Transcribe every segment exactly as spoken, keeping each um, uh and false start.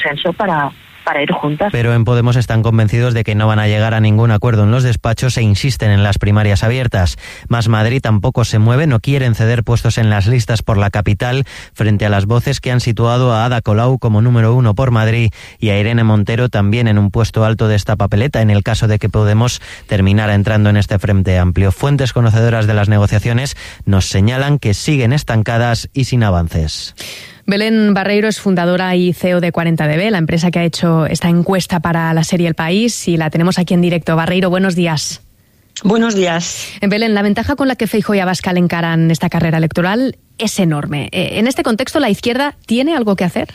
consenso para, para ir juntas. Pero en Podemos están convencidos de que no van a llegar a ningún acuerdo en los despachos e insisten en las primarias abiertas. Más Madrid tampoco se mueve, no quieren ceder puestos en las listas por la capital frente a las voces que han situado a Ada Colau como número uno por Madrid y a Irene Montero también en un puesto alto de esta papeleta en el caso de que Podemos terminara entrando en este frente amplio. Fuentes conocedoras de las negociaciones nos señalan que siguen estancadas y sin avances. Belén Barreiro es fundadora y C E O de cuarenta D B, la empresa que ha hecho esta encuesta para la serie El País, y la tenemos aquí en directo. Barreiro, buenos días. Buenos días. Belén, la ventaja con la que Feijóo y Abascal encaran esta carrera electoral es enorme. En este contexto, ¿la izquierda tiene algo que hacer?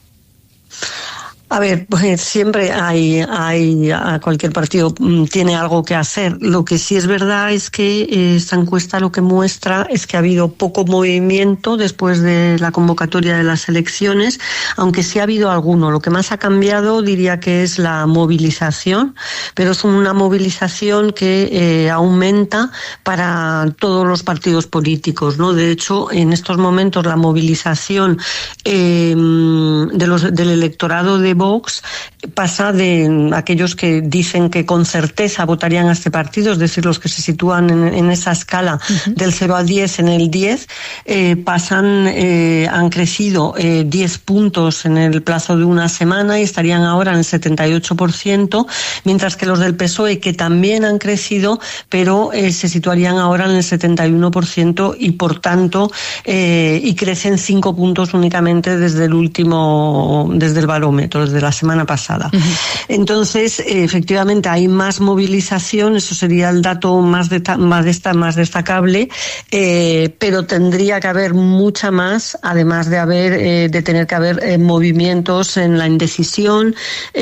A ver, pues siempre hay, hay, a cualquier partido tiene algo que hacer. Lo que sí es verdad es que esta encuesta lo que muestra es que ha habido poco movimiento después de la convocatoria de las elecciones, aunque sí ha habido alguno. Lo que más ha cambiado diría que es la movilización, pero es una movilización que eh, aumenta para todos los partidos políticos, ¿no? De hecho, en estos momentos la movilización eh, de los, del electorado de Vox pasa de aquellos que dicen que con certeza votarían a este partido, es decir, los que se sitúan en, en esa escala uh-huh. del cero a diez en el diez, eh, pasan, eh, han crecido eh, diez puntos en el plazo de una semana y estarían ahora en el setenta y ocho por ciento, mientras que los del P S O E, que también han crecido, pero eh, se situarían ahora en el setenta y uno por ciento y por tanto, eh, y crecen cinco puntos únicamente desde el último, desde el barómetro, de la semana pasada. Uh-huh. Entonces, eh, efectivamente, hay más movilización, eso sería el dato más, de, más, de, más destacable, eh, pero tendría que haber mucha más, además de haber eh, de tener que haber eh, movimientos en la indecisión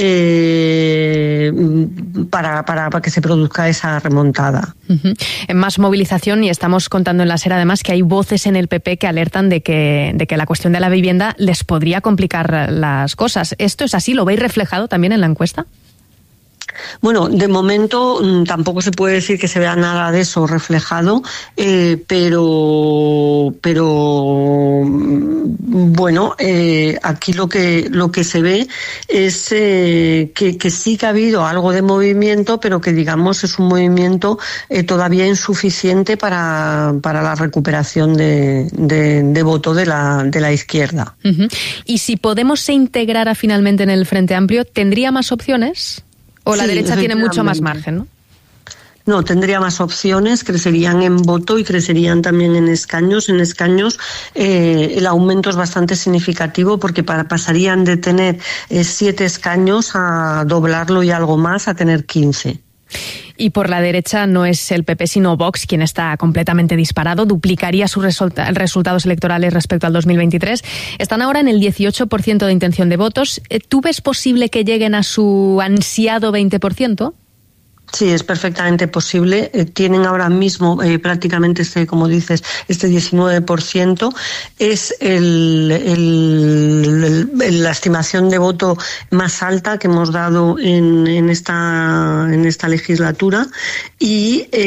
eh, para, para, para que se produzca esa remontada. Uh-huh. En más movilización, y estamos contando en la SER además que hay voces en el P P que alertan de que, de que la cuestión de la vivienda les podría complicar las cosas. ¿Esto es así? ¿Lo veis reflejado también en la encuesta? Bueno, de momento tampoco se puede decir que se vea nada de eso reflejado, eh, pero pero bueno, eh, aquí lo que lo que se ve es eh, que, que sí que ha habido algo de movimiento, pero que digamos es un movimiento eh, todavía insuficiente para, para la recuperación de, de, de voto de la, de la izquierda. Uh-huh. Y si Podemos se integrara finalmente en el Frente Amplio, ¿tendría más opciones? ¿O la sí, derecha tiene mucho más margen, no? No, tendría más opciones, crecerían en voto y crecerían también en escaños. En escaños eh, el aumento es bastante significativo porque para, pasarían de tener eh, siete escaños a doblarlo y algo más, a tener quince. Y por la derecha no es el P P sino Vox quien está completamente disparado, duplicaría sus resulta- resultados electorales respecto al dos mil veintitrés. Están ahora en el dieciocho por ciento de intención de votos. ¿Tú ves posible que lleguen a su ansiado veinte por ciento? Sí, es perfectamente posible. Eh, tienen ahora mismo eh, prácticamente este, como dices, este diecinueve por ciento. Es el, el, el, la estimación de voto más alta que hemos dado en, en esta en esta legislatura y eh,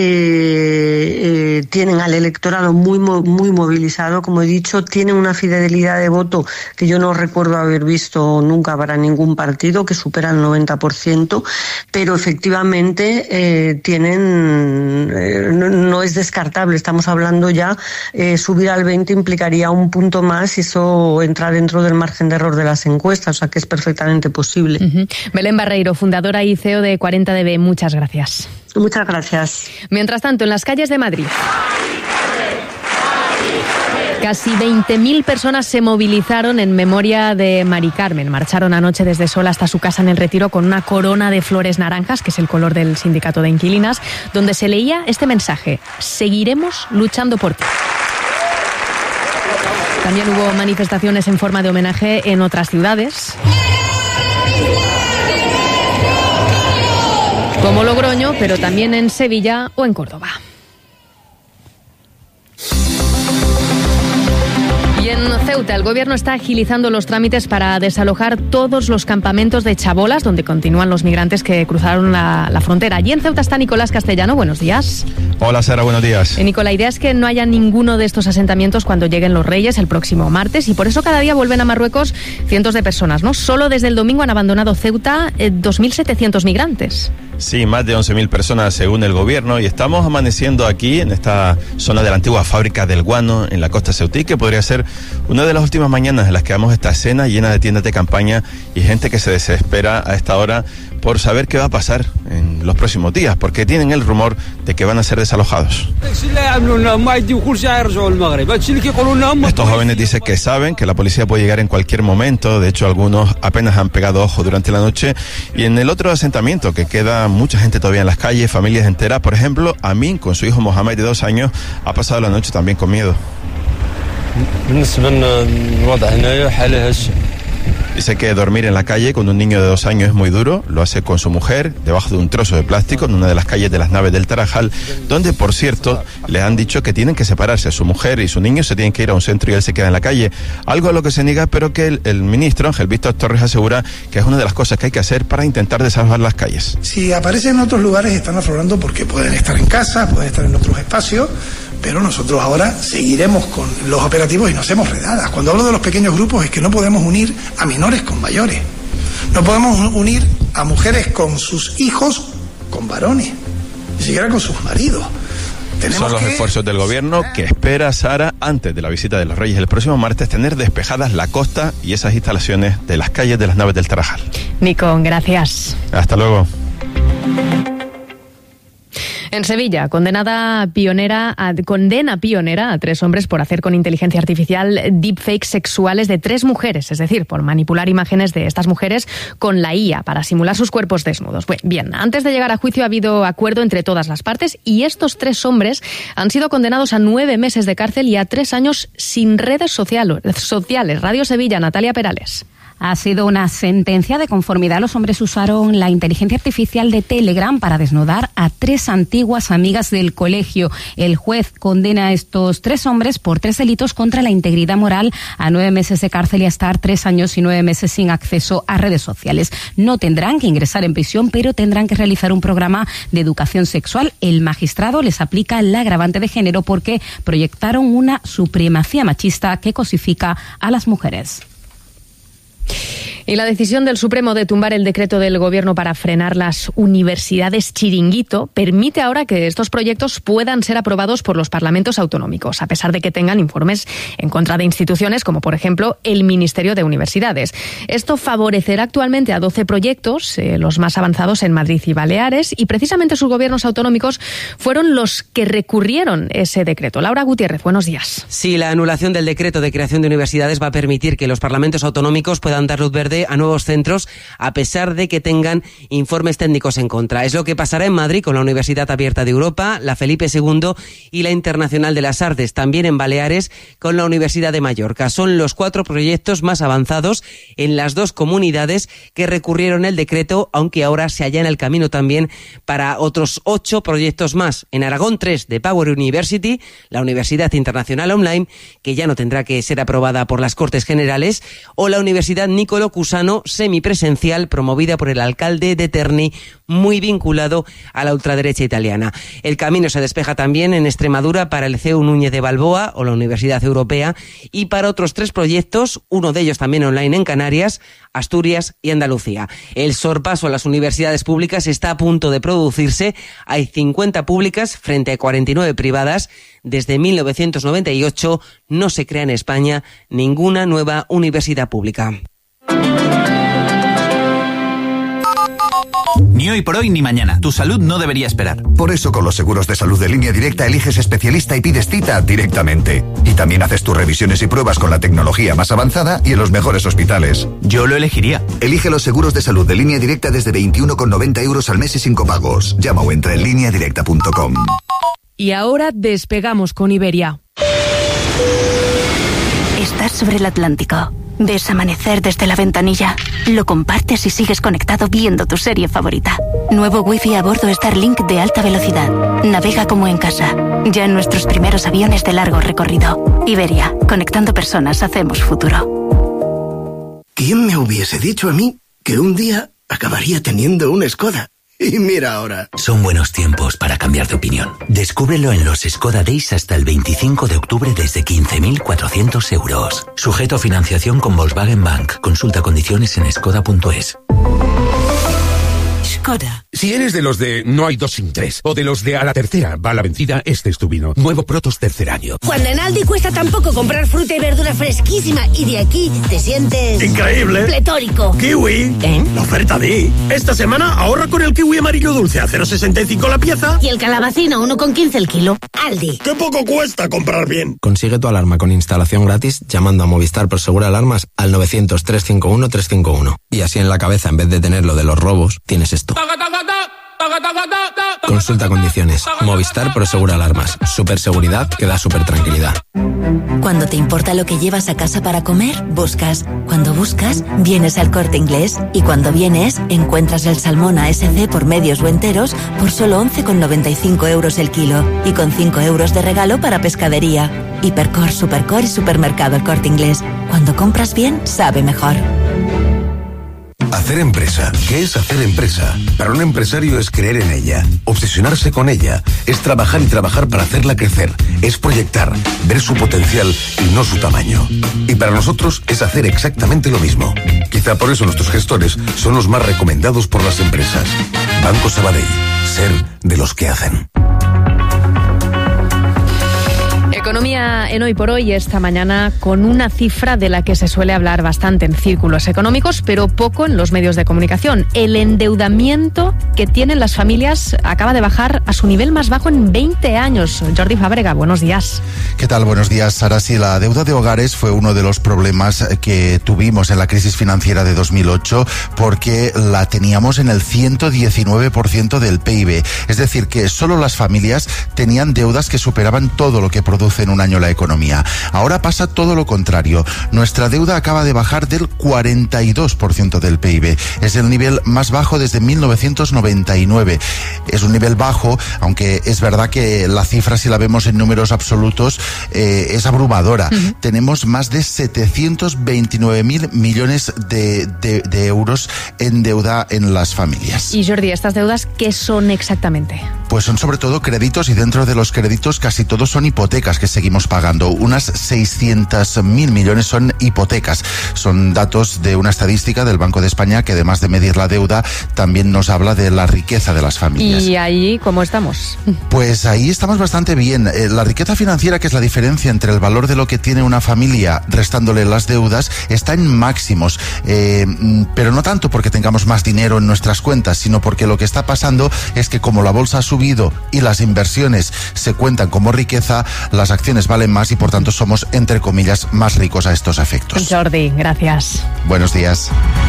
eh, tienen al electorado muy muy movilizado, como he dicho. Tienen una fidelidad de voto que yo no recuerdo haber visto nunca para ningún partido, que supera el noventa por ciento, pero efectivamente Eh, tienen eh, no, no es descartable, estamos hablando ya eh, subir al veinte implicaría un punto más y eso entra dentro del margen de error de las encuestas, o sea que es perfectamente posible. Uh-huh. Belén Barreiro, fundadora y C E O de cuarenta D B, muchas gracias. Muchas gracias. Mientras tanto, en las calles de Madrid, casi veinte mil personas se movilizaron en memoria de Mari Carmen. Marcharon anoche desde Sol hasta su casa en El Retiro con una corona de flores naranjas, que es el color del sindicato de inquilinas, donde se leía este mensaje: seguiremos luchando por ti. También hubo manifestaciones en forma de homenaje en otras ciudades, como Logroño, pero también en Sevilla o en Córdoba. Y en Ceuta, el gobierno está agilizando los trámites para desalojar todos los campamentos de chabolas donde continúan los migrantes que cruzaron la, la frontera. Allí en Ceuta está Nicolás Castellano. Buenos días. Hola, Sara, buenos días. Eh, Nicolás, la idea es que no haya ninguno de estos asentamientos cuando lleguen los Reyes el próximo martes y por eso cada día vuelven a Marruecos cientos de personas, ¿no? Solo desde el domingo han abandonado Ceuta eh, dos mil setecientos migrantes. Sí, más de once mil personas según el gobierno y estamos amaneciendo aquí en esta zona de la antigua fábrica del guano en la costa ceutí, que podría ser una de las últimas mañanas en las que vemos esta escena llena de tiendas de campaña y gente que se desespera a esta hora por saber qué va a pasar en los próximos días, porque tienen el rumor de que van a ser desalojados. Estos jóvenes dicen que saben que la policía puede llegar en cualquier momento, de hecho algunos apenas han pegado ojo durante la noche, y en el otro asentamiento que queda mucha gente todavía en las calles, familias enteras, por ejemplo, Amin con su hijo Mohamed de dos años ha pasado la noche también con miedo. Dice que dormir en la calle con un niño de dos años es muy duro, lo hace con su mujer, debajo de un trozo de plástico en una de las calles de las naves del Tarajal, donde, por cierto, le han dicho que tienen que separarse, su mujer y su niño se tienen que ir a un centro y él se queda en la calle, algo a lo que se niega, pero que el, el ministro Ángel Víctor Torres asegura que es una de las cosas que hay que hacer para intentar desalojar las calles. Si aparecen en otros lugares están aflorando porque pueden estar en casa, pueden estar en otros espacios, pero nosotros ahora seguiremos con los operativos y no hacemos redadas. Cuando hablo de los pequeños grupos es que no podemos unir a menores con mayores. No podemos unir a mujeres con sus hijos con varones, ni siquiera con sus maridos. Tenemos Son los que... esfuerzos del gobierno que espera, Sara, antes de la visita de los Reyes el próximo martes, tener despejadas la costa y esas instalaciones de las calles de las naves del Tarajal. Nico, gracias. Hasta luego. En Sevilla, condenada pionera a, condena pionera a tres hombres por hacer con inteligencia artificial deepfakes sexuales de tres mujeres, es decir, por manipular imágenes de estas mujeres con la I A para simular sus cuerpos desnudos. Bueno, bien, antes de llegar a juicio ha habido acuerdo entre todas las partes y estos tres hombres han sido condenados a nueve meses de cárcel y a tres años sin redes sociales. Radio Sevilla, Natalia Perales. Ha sido una sentencia de conformidad. Los hombres usaron la inteligencia artificial de Telegram para desnudar a tres antiguas amigas del colegio. El juez condena a estos tres hombres por tres delitos contra la integridad moral a nueve meses de cárcel y a estar tres años y nueve meses sin acceso a redes sociales. No tendrán que ingresar en prisión, pero tendrán que realizar un programa de educación sexual. El magistrado les aplica el agravante de género porque proyectaron una supremacía machista que cosifica a las mujeres. Y la decisión del Supremo de tumbar el decreto del Gobierno para frenar las universidades chiringuito permite ahora que estos proyectos puedan ser aprobados por los parlamentos autonómicos, a pesar de que tengan informes en contra de instituciones como, por ejemplo, el Ministerio de Universidades. Esto favorecerá actualmente a doce proyectos, eh, los más avanzados en Madrid y Baleares, y precisamente sus gobiernos autonómicos fueron los que recurrieron ese decreto. Laura Gutiérrez, buenos días. Sí, la anulación del decreto de creación de universidades va a permitir que los parlamentos autonómicos puedan dar luz verde a nuevos centros, a pesar de que tengan informes técnicos en contra. Es lo que pasará en Madrid con la Universidad Abierta de Europa, la Felipe segundo y la Internacional de las Artes. También en Baleares con la Universidad de Mallorca. Son los cuatro proyectos más avanzados en las dos comunidades que recurrieron el decreto, aunque ahora se allana el camino también para otros ocho proyectos más. En Aragón, tres de Power University, la Universidad Internacional Online, que ya no tendrá que ser aprobada por las Cortes Generales, o la Universidad Nicolo Cusano, semipresencial, promovida por el alcalde de Terni, muy vinculado a la ultraderecha italiana. El camino se despeja también en Extremadura para el C E U Núñez de Balboa o la Universidad Europea y para otros tres proyectos, uno de ellos también online en Canarias, Asturias y Andalucía. El sorpaso a las universidades públicas está a punto de producirse. Hay cincuenta públicas frente a cuarenta y nueve privadas. Desde mil novecientos noventa y ocho no se crea en España ninguna nueva universidad pública. Ni hoy por hoy ni mañana. Tu salud no debería esperar. Por eso con los seguros de salud de Línea Directa eliges especialista y pides cita directamente. Y también haces tus revisiones y pruebas con la tecnología más avanzada y en los mejores hospitales. Yo lo elegiría. Elige los seguros de salud de Línea Directa desde veintiuno con noventa euros al mes y sin copagos. Llama o entra en línea directa punto com. Y ahora despegamos con Iberia. Estás sobre el Atlántico. Ves amanecer desde la ventanilla. Lo compartes y sigues conectado viendo tu serie favorita. Nuevo Wi-Fi a bordo Starlink de alta velocidad. Navega como en casa. Ya en nuestros primeros aviones de largo recorrido. Iberia, conectando personas hacemos futuro. ¿Quién me hubiese dicho a mí que un día acabaría teniendo una Skoda? Y mira ahora. Son buenos tiempos para cambiar de opinión. Descúbrelo en los Skoda Days hasta el veinticinco de octubre desde quince mil cuatrocientos euros. Sujeto a financiación con Volkswagen Bank. Consulta condiciones en skoda punto es. Skoda. Si eres de los de no hay dos sin tres, o de los de a la tercera va la vencida, este es tu vino. Nuevo Protos tercer año. Cuando en Aldi cuesta tan poco comprar fruta y verdura fresquísima y de aquí te sientes... ¡increíble! Pletórico. ¡Kiwi! ¿Eh? La oferta de... Esta semana ahorra con el kiwi amarillo dulce a cero coma sesenta y cinco la pieza. Y el calabacín a uno coma quince el kilo. Aldi. ¡Qué poco cuesta comprar bien! Consigue tu alarma con instalación gratis llamando a Movistar Prosegur Alarmas al novecientos, trescientos cincuenta y uno, trescientos cincuenta y uno. Y así en la cabeza, en vez de tener lo de los robos, tienes esto. Consulta condiciones. Movistar Prosegur Alarmas. Super seguridad que da super tranquilidad. Cuando te importa lo que llevas a casa para comer, buscas. Cuando buscas, vienes al Corte Inglés. Y cuando vienes, encuentras el salmón A S C por medios o enteros por solo once con noventa y cinco euros el kilo. Y con cinco euros de regalo para pescadería. Hipercor, Supercor y Supermercado El Corte Inglés. Cuando compras bien, sabe mejor. Hacer empresa. ¿Qué es hacer empresa? Para un empresario es creer en ella, obsesionarse con ella, es trabajar y trabajar para hacerla crecer, es proyectar, ver su potencial y no su tamaño. Y para nosotros es hacer exactamente lo mismo. Quizá por eso nuestros gestores son los más recomendados por las empresas. Banco Sabadell. Ser de los que hacen. Economía en Hoy por Hoy esta mañana con una cifra de la que se suele hablar bastante en círculos económicos, pero poco en los medios de comunicación. El endeudamiento que tienen las familias acaba de bajar a su nivel más bajo en veinte años. Jordi Fábrega, buenos días. ¿Qué tal? Buenos días, Sara. Sí, la deuda de hogares fue uno de los problemas que tuvimos en la crisis financiera de dos mil ocho porque la teníamos en el ciento diecinueve por ciento del P I B. Es decir, que solo las familias tenían deudas que superaban todo lo que produce en un año la economía. Ahora pasa todo lo contrario. Nuestra deuda acaba de bajar del cuarenta y dos por ciento del P I B. Es el nivel más bajo desde mil novecientos noventa y nueve. Es un nivel bajo, aunque es verdad que la cifra, si la vemos en números absolutos, eh, es abrumadora. Uh-huh. Tenemos más de setecientos veintinueve mil millones de, de, de euros en deuda en las familias. Y Jordi, ¿estas deudas qué son exactamente? Pues son sobre todo créditos, y dentro de los créditos casi todos son hipotecas que seguimos pagando. Unas seiscientos mil millones son hipotecas. Son datos de una estadística del Banco de España que, además de medir la deuda, también nos habla de la riqueza de las familias. ¿Y ahí cómo estamos? Pues ahí estamos bastante bien. Eh, la riqueza financiera, que es la diferencia entre el valor de lo que tiene una familia restándole las deudas, está en máximos. Eh, pero no tanto porque tengamos más dinero en nuestras cuentas, sino porque lo que está pasando es que, como la bolsa ha subido y las inversiones se cuentan como riqueza, las acciones valen más y por tanto somos, entre comillas, más ricos a estos efectos. Jordi, gracias. Buenos días.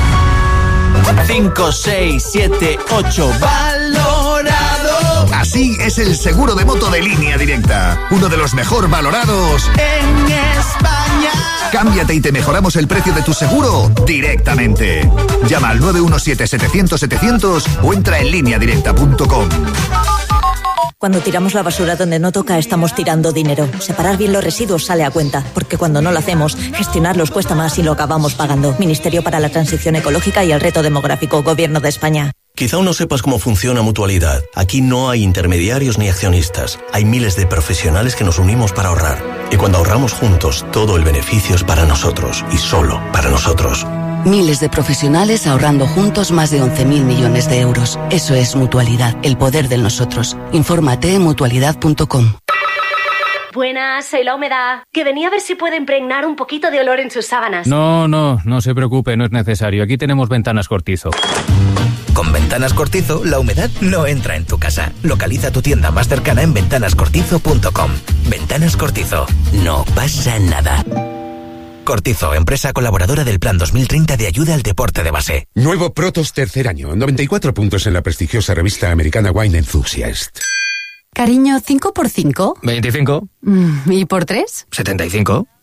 cinco, seis, siete, ocho, valorado. Así es el seguro de moto de Línea Directa. Uno de los mejor valorados en España. Cámbiate y te mejoramos el precio de tu seguro directamente. Llama al nueve uno siete, setecientos, setecientos o entra en línea directa punto com. Cuando tiramos la basura donde no toca, estamos tirando dinero. Separar bien los residuos sale a cuenta, porque cuando no lo hacemos, gestionarlos cuesta más y lo acabamos pagando. Ministerio para la Transición Ecológica y el Reto Demográfico, Gobierno de España. Quizá aún no sepas cómo funciona Mutualidad. Aquí no hay intermediarios ni accionistas. Hay miles de profesionales que nos unimos para ahorrar. Y cuando ahorramos juntos, todo el beneficio es para nosotros y solo para nosotros. Miles de profesionales ahorrando juntos más de once mil millones de euros. Eso es Mutualidad, el poder del nosotros. Infórmate en mutualidad punto com. Buenas, soy La Humedad, que venía a ver si puede impregnar un poquito de olor en sus sábanas. No, no, no se preocupe, no es necesario. Aquí tenemos Ventanas Cortizo. Con Ventanas Cortizo, la humedad no entra en tu casa. Localiza tu tienda más cercana en ventanas cortizo punto com. Ventanas Cortizo, no pasa nada. Cortizo, empresa colaboradora del Plan dos mil treinta de ayuda al deporte de base. Nuevo Protos tercer año, noventa y cuatro puntos en la prestigiosa revista americana Wine Enthusiast. Cariño, ¿cinco por cinco? veinticinco. ¿Y por tres? setenta y cinco.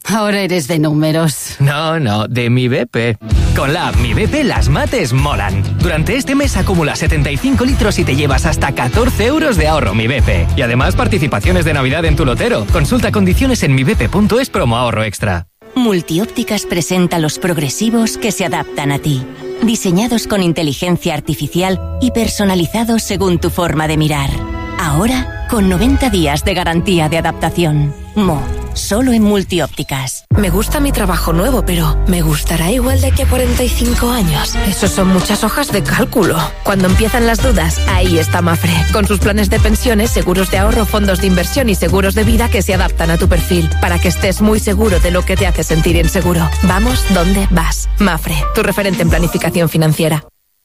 Ahora eres de números. No, no, de Mi B P. Con la app Mi B P las mates molan. Durante este mes acumula setenta y cinco litros y te llevas hasta catorce euros de ahorro Mi B P. Y además participaciones de Navidad en tu lotero. Consulta condiciones en mi b p punto es promo ahorro extra. Multiópticas presenta los progresivos que se adaptan a ti. Diseñados con inteligencia artificial y personalizados según tu forma de mirar. Ahora, con noventa días de garantía de adaptación. Mo, solo en Multiópticas. Me gusta mi trabajo nuevo, pero ¿me gustará igual de aquí a cuarenta y cinco años? Eso son muchas hojas de cálculo. Cuando empiezan las dudas, ahí está Mafre. Con sus planes de pensiones, seguros de ahorro, fondos de inversión y seguros de vida que se adaptan a tu perfil. Para que estés muy seguro de lo que te hace sentir inseguro. Vamos donde vas. Mafre, tu referente en planificación financiera.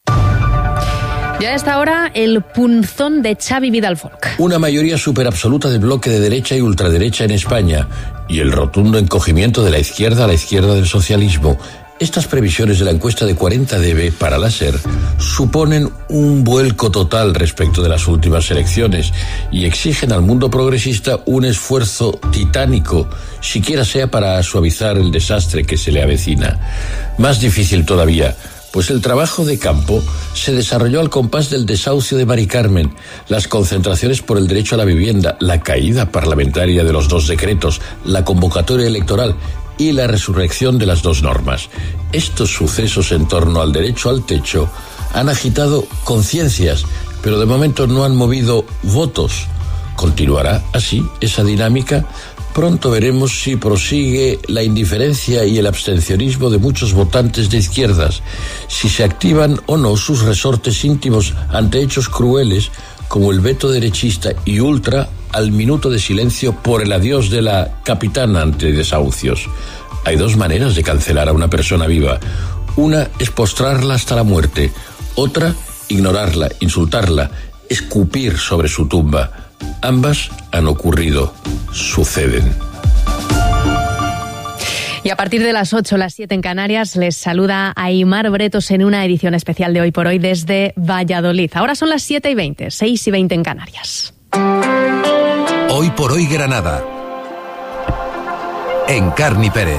Ya a esta hora, el punzón de Xavi Vidal-Folk. Una mayoría superabsoluta de bloque de derecha y ultraderecha en España y el rotundo encogimiento de la izquierda a la izquierda del socialismo. Estas previsiones de la encuesta de cuarenta D B para la SER suponen un vuelco total respecto de las últimas elecciones y exigen al mundo progresista un esfuerzo titánico, siquiera sea para suavizar el desastre que se le avecina. Más difícil todavía, pues el trabajo de campo se desarrolló al compás del desahucio de Mari Carmen, las concentraciones por el derecho a la vivienda, la caída parlamentaria de los dos decretos, la convocatoria electoral y la resurrección de las dos normas. Estos sucesos en torno al derecho al techo han agitado conciencias, pero de momento no han movido votos. ¿Continuará así esa dinámica? Pronto veremos si prosigue la indiferencia y el abstencionismo de muchos votantes de izquierdas, si se activan o no sus resortes íntimos ante hechos crueles como el veto derechista y ultra al minuto de silencio por el adiós de la capitana ante desahucios. Hay dos maneras de cancelar a una persona viva. Una es postrarla hasta la muerte, otra, ignorarla, insultarla, escupir sobre su tumba. Ambas han ocurrido, suceden. Y a partir de las ocho, las siete en Canarias, les saluda Aimar Bretos en una edición especial de Hoy por Hoy desde Valladolid. Ahora son las siete y veinte, seis y veinte en Canarias. Hoy por Hoy Granada. Encarni Pérez.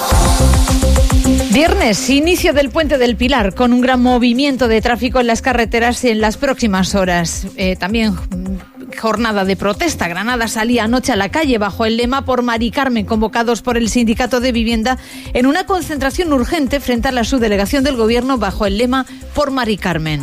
Viernes, inicio del Puente del Pilar, con un gran movimiento de tráfico en las carreteras en las próximas horas. Eh, también jornada de protesta. Granada salía anoche a la calle bajo el lema Por Mari Carmen, convocados por el Sindicato de Vivienda en una concentración urgente frente a la subdelegación del Gobierno bajo el lema Por Mari Carmen.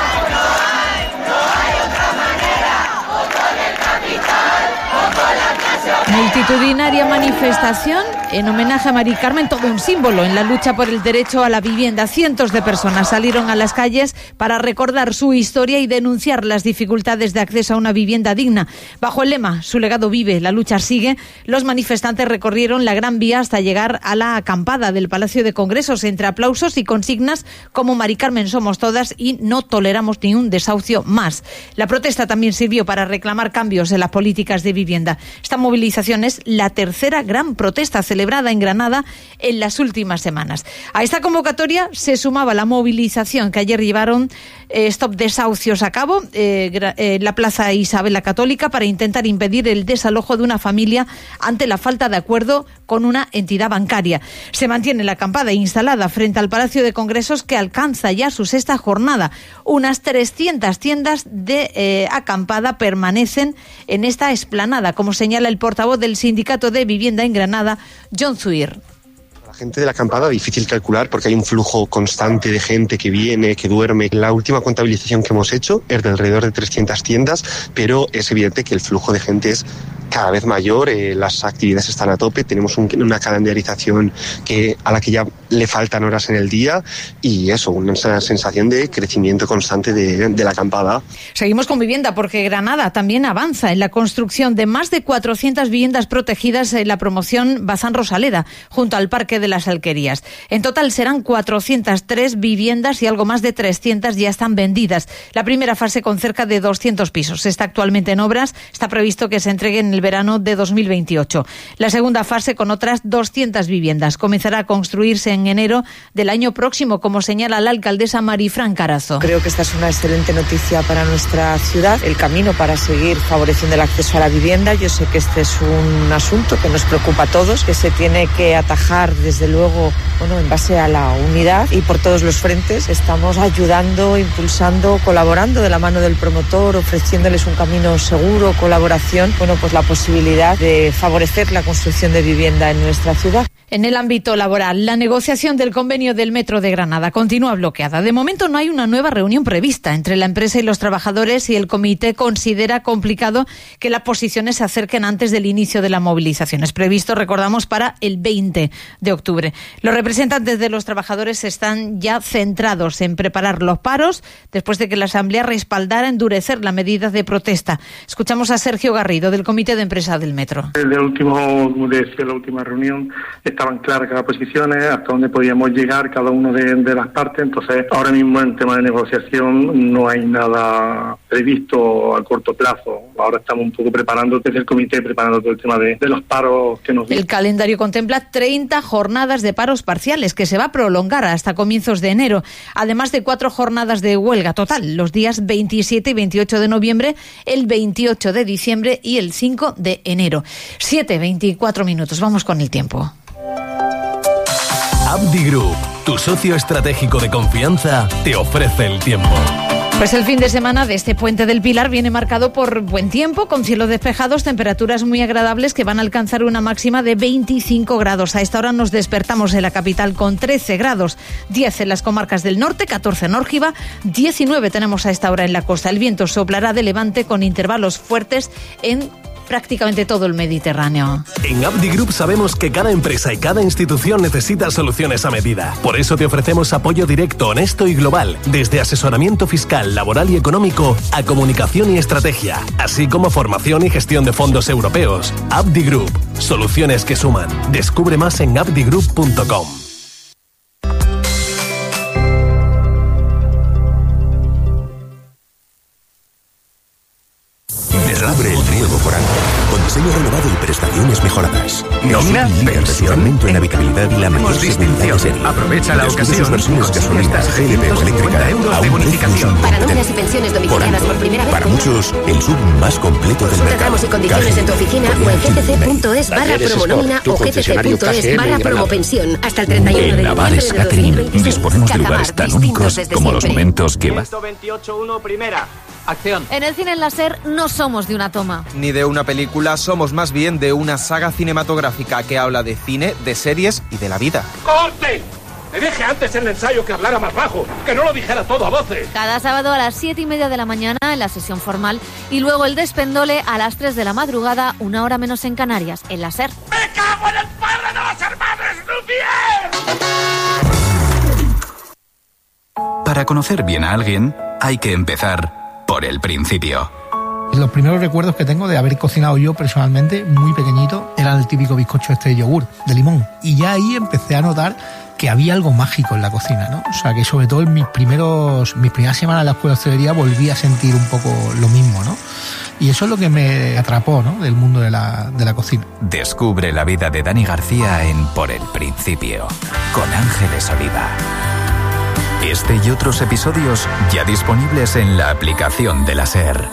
Multitudinaria manifestación en homenaje a Mari Carmen, todo un símbolo en la lucha por el derecho a la vivienda. Cientos de personas salieron a las calles para recordar su historia y denunciar las dificultades de acceso a una vivienda digna. Bajo el lema Su legado vive, la lucha sigue, los manifestantes recorrieron la Gran Vía hasta llegar a la acampada del Palacio de Congresos, entre aplausos y consignas como Mari Carmen somos todas y no toleramos ni un desahucio más. La protesta también sirvió para reclamar cambios en las políticas de vivienda. Esta movilización es la tercera gran protesta celebrada en Granada en las últimas semanas. A esta convocatoria se sumaba la movilización que ayer llevaron eh, Stop Desahucios a cabo en eh, eh, la Plaza Isabel la Católica para intentar impedir el desalojo de una familia ante la falta de acuerdo con una entidad bancaria. Se mantiene la acampada instalada frente al Palacio de Congresos, que alcanza ya su sexta jornada. Unas trescientas tiendas de eh, acampada permanecen en esta explanada, como señala el portavoz del Sindicato de Vivienda en Granada, John Zuir. La gente de la acampada, difícil calcular porque hay un flujo constante de gente que viene, que duerme. La última contabilización que hemos hecho es de alrededor de trescientas tiendas, pero es evidente que el flujo de gente es cada vez mayor, eh, las actividades están a tope, tenemos un, una calendarización que, a la que ya le faltan horas en el día y eso, una sensación de crecimiento constante de, de la acampada. Seguimos con vivienda porque Granada también avanza en la construcción de más de cuatrocientas viviendas protegidas en la promoción Bazán Rosaleda, junto al Parque de las Alquerías. En total serán cuatrocientas tres viviendas y algo más de trescientas ya están vendidas. La primera fase con cerca de doscientos pisos está actualmente en obras, está previsto que se entreguen el el verano de dos mil veintiocho. La segunda fase, con otras doscientas viviendas, comenzará a construirse en enero del año próximo, como señala la alcaldesa Marifran Carazo. Creo que esta es una excelente noticia para nuestra ciudad, el camino para seguir favoreciendo el acceso a la vivienda. Yo sé que este es un asunto que nos preocupa a todos, que se tiene que atajar desde luego, bueno, en base a la unidad y por todos los frentes. Estamos ayudando, impulsando, colaborando de la mano del promotor, ofreciéndoles un camino seguro, colaboración, bueno, pues la posibilidad de favorecer la construcción de vivienda en nuestra ciudad. En el ámbito laboral, la negociación del convenio del Metro de Granada continúa bloqueada. De momento no hay una nueva reunión prevista entre la empresa y los trabajadores, y el comité considera complicado que las posiciones se acerquen antes del inicio de la movilización. Es previsto, recordamos, para el veinte de octubre. Los representantes de los trabajadores están ya centrados en preparar los paros después de que la Asamblea respaldara endurecer la medida de protesta. Escuchamos a Sergio Garrido, del comité de empresa del Metro. Desde, el último, desde la última reunión estaban claras cada posiciones, hasta dónde podíamos llegar cada uno de, de las partes. Entonces, ahora mismo en tema de negociación no hay nada previsto a corto plazo. Ahora estamos un poco preparando desde el comité, preparando todo el tema de, de los paros que nos... El calendario contempla treinta jornadas de paros parciales que se va a prolongar hasta comienzos de enero, además de cuatro jornadas de huelga total, los días veintisiete y veintiocho de noviembre, el veintiocho de diciembre y el cinco de enero. siete veinticuatro minutos, vamos con el tiempo. Abdi Group, tu socio estratégico de confianza, te ofrece el tiempo. Pues el fin de semana de este Puente del Pilar viene marcado por buen tiempo, con cielos despejados, temperaturas muy agradables que van a alcanzar una máxima de veinticinco grados. A esta hora nos despertamos en la capital con trece grados, diez en las comarcas del norte, catorce en Órgiva, diecinueve tenemos a esta hora en la costa. El viento soplará de levante con intervalos fuertes en prácticamente todo el Mediterráneo. En Abdi Group sabemos que cada empresa y cada institución necesita soluciones a medida. Por eso te ofrecemos apoyo directo, honesto y global, desde asesoramiento fiscal, laboral y económico a comunicación y estrategia, así como formación y gestión de fondos europeos. Abdi Group, soluciones que suman. Descubre más en abdi group punto com. Abre el riego por año, con diseño renovado y prestaciones mejoradas. Nómina, aumento en habitabilidad y la mayor seguridad de serie. Aprovecha la ocasión. Sus versiones gasolina, G L P o eléctrica a un precio para nóminas y pensiones domiciliadas por primera vez. Para muchos, el sub más completo del mercado. Tramos y condiciones en tu oficina o en gtc.es barra promonómina o gtc.es barra promopensión. Hasta el treinta y uno de En Navares Catering disponemos de lugares tan únicos como los momentos que va. ciento veintiocho punto uno, primera. Acción. En el cine en láser no somos de una toma. Ni de una película, somos más bien de una saga cinematográfica que habla de cine, de series y de la vida. ¡Corte! Le dije antes en el ensayo que hablara más bajo, que no lo dijera todo a voces. Cada sábado a las siete y media de la mañana en la sesión formal y luego el despendole a las tres de la madrugada, una hora menos en Canarias, en láser. ¡Me cago en el padre de los hermanos Lumière! Para conocer bien a alguien, hay que empezar por el principio. Los primeros recuerdos que tengo de haber cocinado yo personalmente, muy pequeñito, era el típico bizcocho este de yogur, de limón. Y ya ahí empecé a notar que había algo mágico en la cocina, ¿no? O sea, que sobre todo en mis primeros, mis primeras semanas en la escuela de hostelería volví a sentir un poco lo mismo, ¿no? Y eso es lo que me atrapó, ¿no?, del mundo de la, de la cocina. Descubre la vida de Dani García en Por el Principio, con Ángeles Oliva. Este y otros episodios ya disponibles en la aplicación de la SER.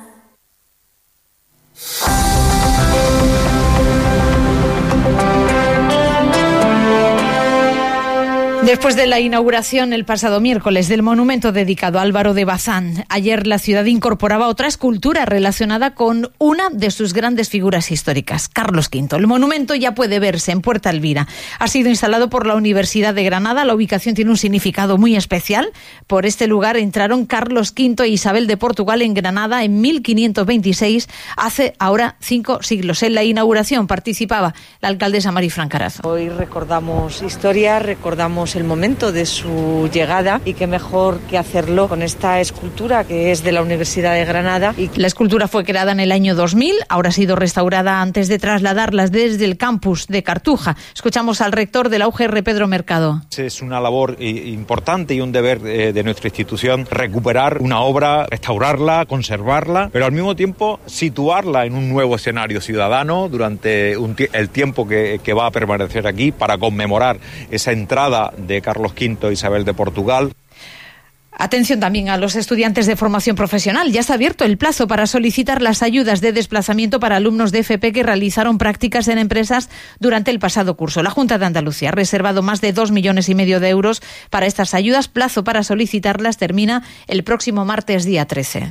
Después de la inauguración el pasado miércoles del monumento dedicado a Álvaro de Bazán, ayer la ciudad incorporaba otra escultura relacionada con una de sus grandes figuras históricas, Carlos quinto. El monumento ya puede verse en Puerta Elvira. Ha sido instalado por la Universidad de Granada. La ubicación tiene un significado muy especial. Por este lugar entraron Carlos quinto e Isabel de Portugal en Granada en mil quinientos veintiséis, hace ahora cinco siglos. En la inauguración participaba la alcaldesa Marifran Carazo. Hoy recordamos historia, recordamos el momento de su llegada y qué mejor que hacerlo con esta escultura que es de la Universidad de Granada. Y la escultura fue creada en el año dos mil, ahora ha sido restaurada antes de trasladarlas desde el campus de Cartuja. Escuchamos al rector de la U G R, Pedro Mercado. Es una labor importante y un deber de nuestra institución recuperar una obra, restaurarla, conservarla, pero al mismo tiempo situarla en un nuevo escenario ciudadano durante un t- el tiempo que, que va a permanecer aquí para conmemorar esa entrada de Carlos quinto e Isabel de Portugal. Atención también a los estudiantes de formación profesional. Ya está abierto el plazo para solicitar las ayudas de desplazamiento para alumnos de F P que realizaron prácticas en empresas durante el pasado curso. La Junta de Andalucía ha reservado más de dos millones y medio de euros para estas ayudas. Plazo para solicitarlas termina el próximo martes día trece.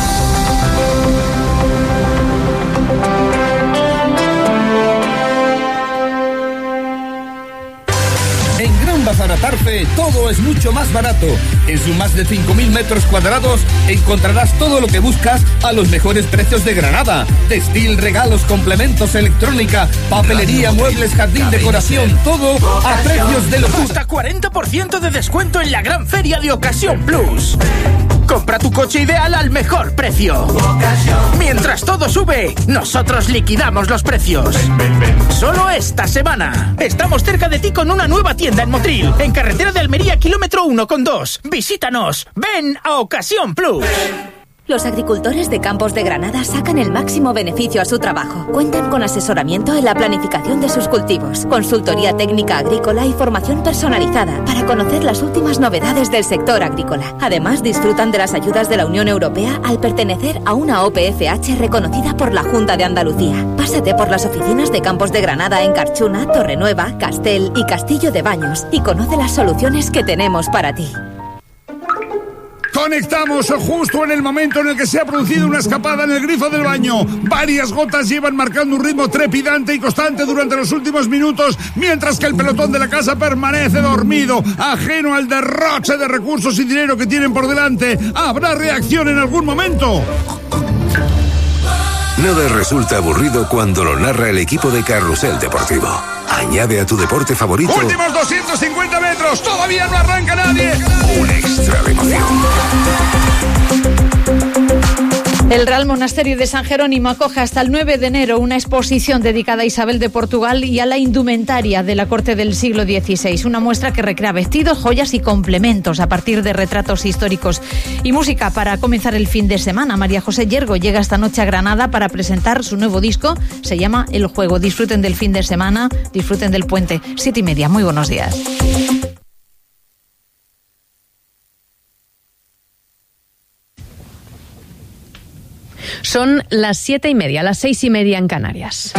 En Gran Bazar Atarfe todo es mucho más barato. En sus más de cinco mil metros cuadrados encontrarás todo lo que buscas a los mejores precios de Granada. Textil, regalos, complementos, electrónica, papelería, muebles, jardín, decoración, todo a precios de locura. Hasta cuarenta por ciento de descuento en la gran feria de Ocasión Plus. Compra tu coche ideal al mejor precio. Mientras todo sube, nosotros liquidamos los precios. Solo esta semana. Estamos cerca de ti con una nueva tienda en Motril, en carretera de Almería, kilómetro uno con dos. Visítanos. Ven a Ocasión Plus. Los agricultores de Campos de Granada sacan el máximo beneficio a su trabajo. Cuentan con asesoramiento en la planificación de sus cultivos, consultoría técnica agrícola y formación personalizada para conocer las últimas novedades del sector agrícola. Además, disfrutan de las ayudas de la Unión Europea al pertenecer a una O P F H reconocida por la Junta de Andalucía. Pásate por las oficinas de Campos de Granada en Carchuna, Torrenueva, Castel y Castillo de Baños y conoce las soluciones que tenemos para ti. Conectamos justo en el momento en el que se ha producido una escapada en el grifo del baño. Varias gotas llevan marcando un ritmo trepidante y constante durante los últimos minutos, mientras que el pelotón de la casa permanece dormido, ajeno al derroche de recursos y dinero que tienen por delante. ¿Habrá reacción en algún momento? Nada resulta aburrido cuando lo narra el equipo de Carrusel Deportivo. Añade a tu deporte favorito últimos doscientos cincuenta metros, todavía no arranca nadie. Un extra de emoción. El Real Monasterio de San Jerónimo acoge hasta el nueve de enero una exposición dedicada a Isabel de Portugal y a la indumentaria de la corte del siglo dieciséis. Una muestra que recrea vestidos, joyas y complementos a partir de retratos históricos. Y música para comenzar el fin de semana. María José Yergo llega esta noche a Granada para presentar su nuevo disco. Se llama El Juego. Disfruten del fin de semana, disfruten del puente. Siete y media. Muy buenos días. Son las siete y media, las seis y media en Canarias.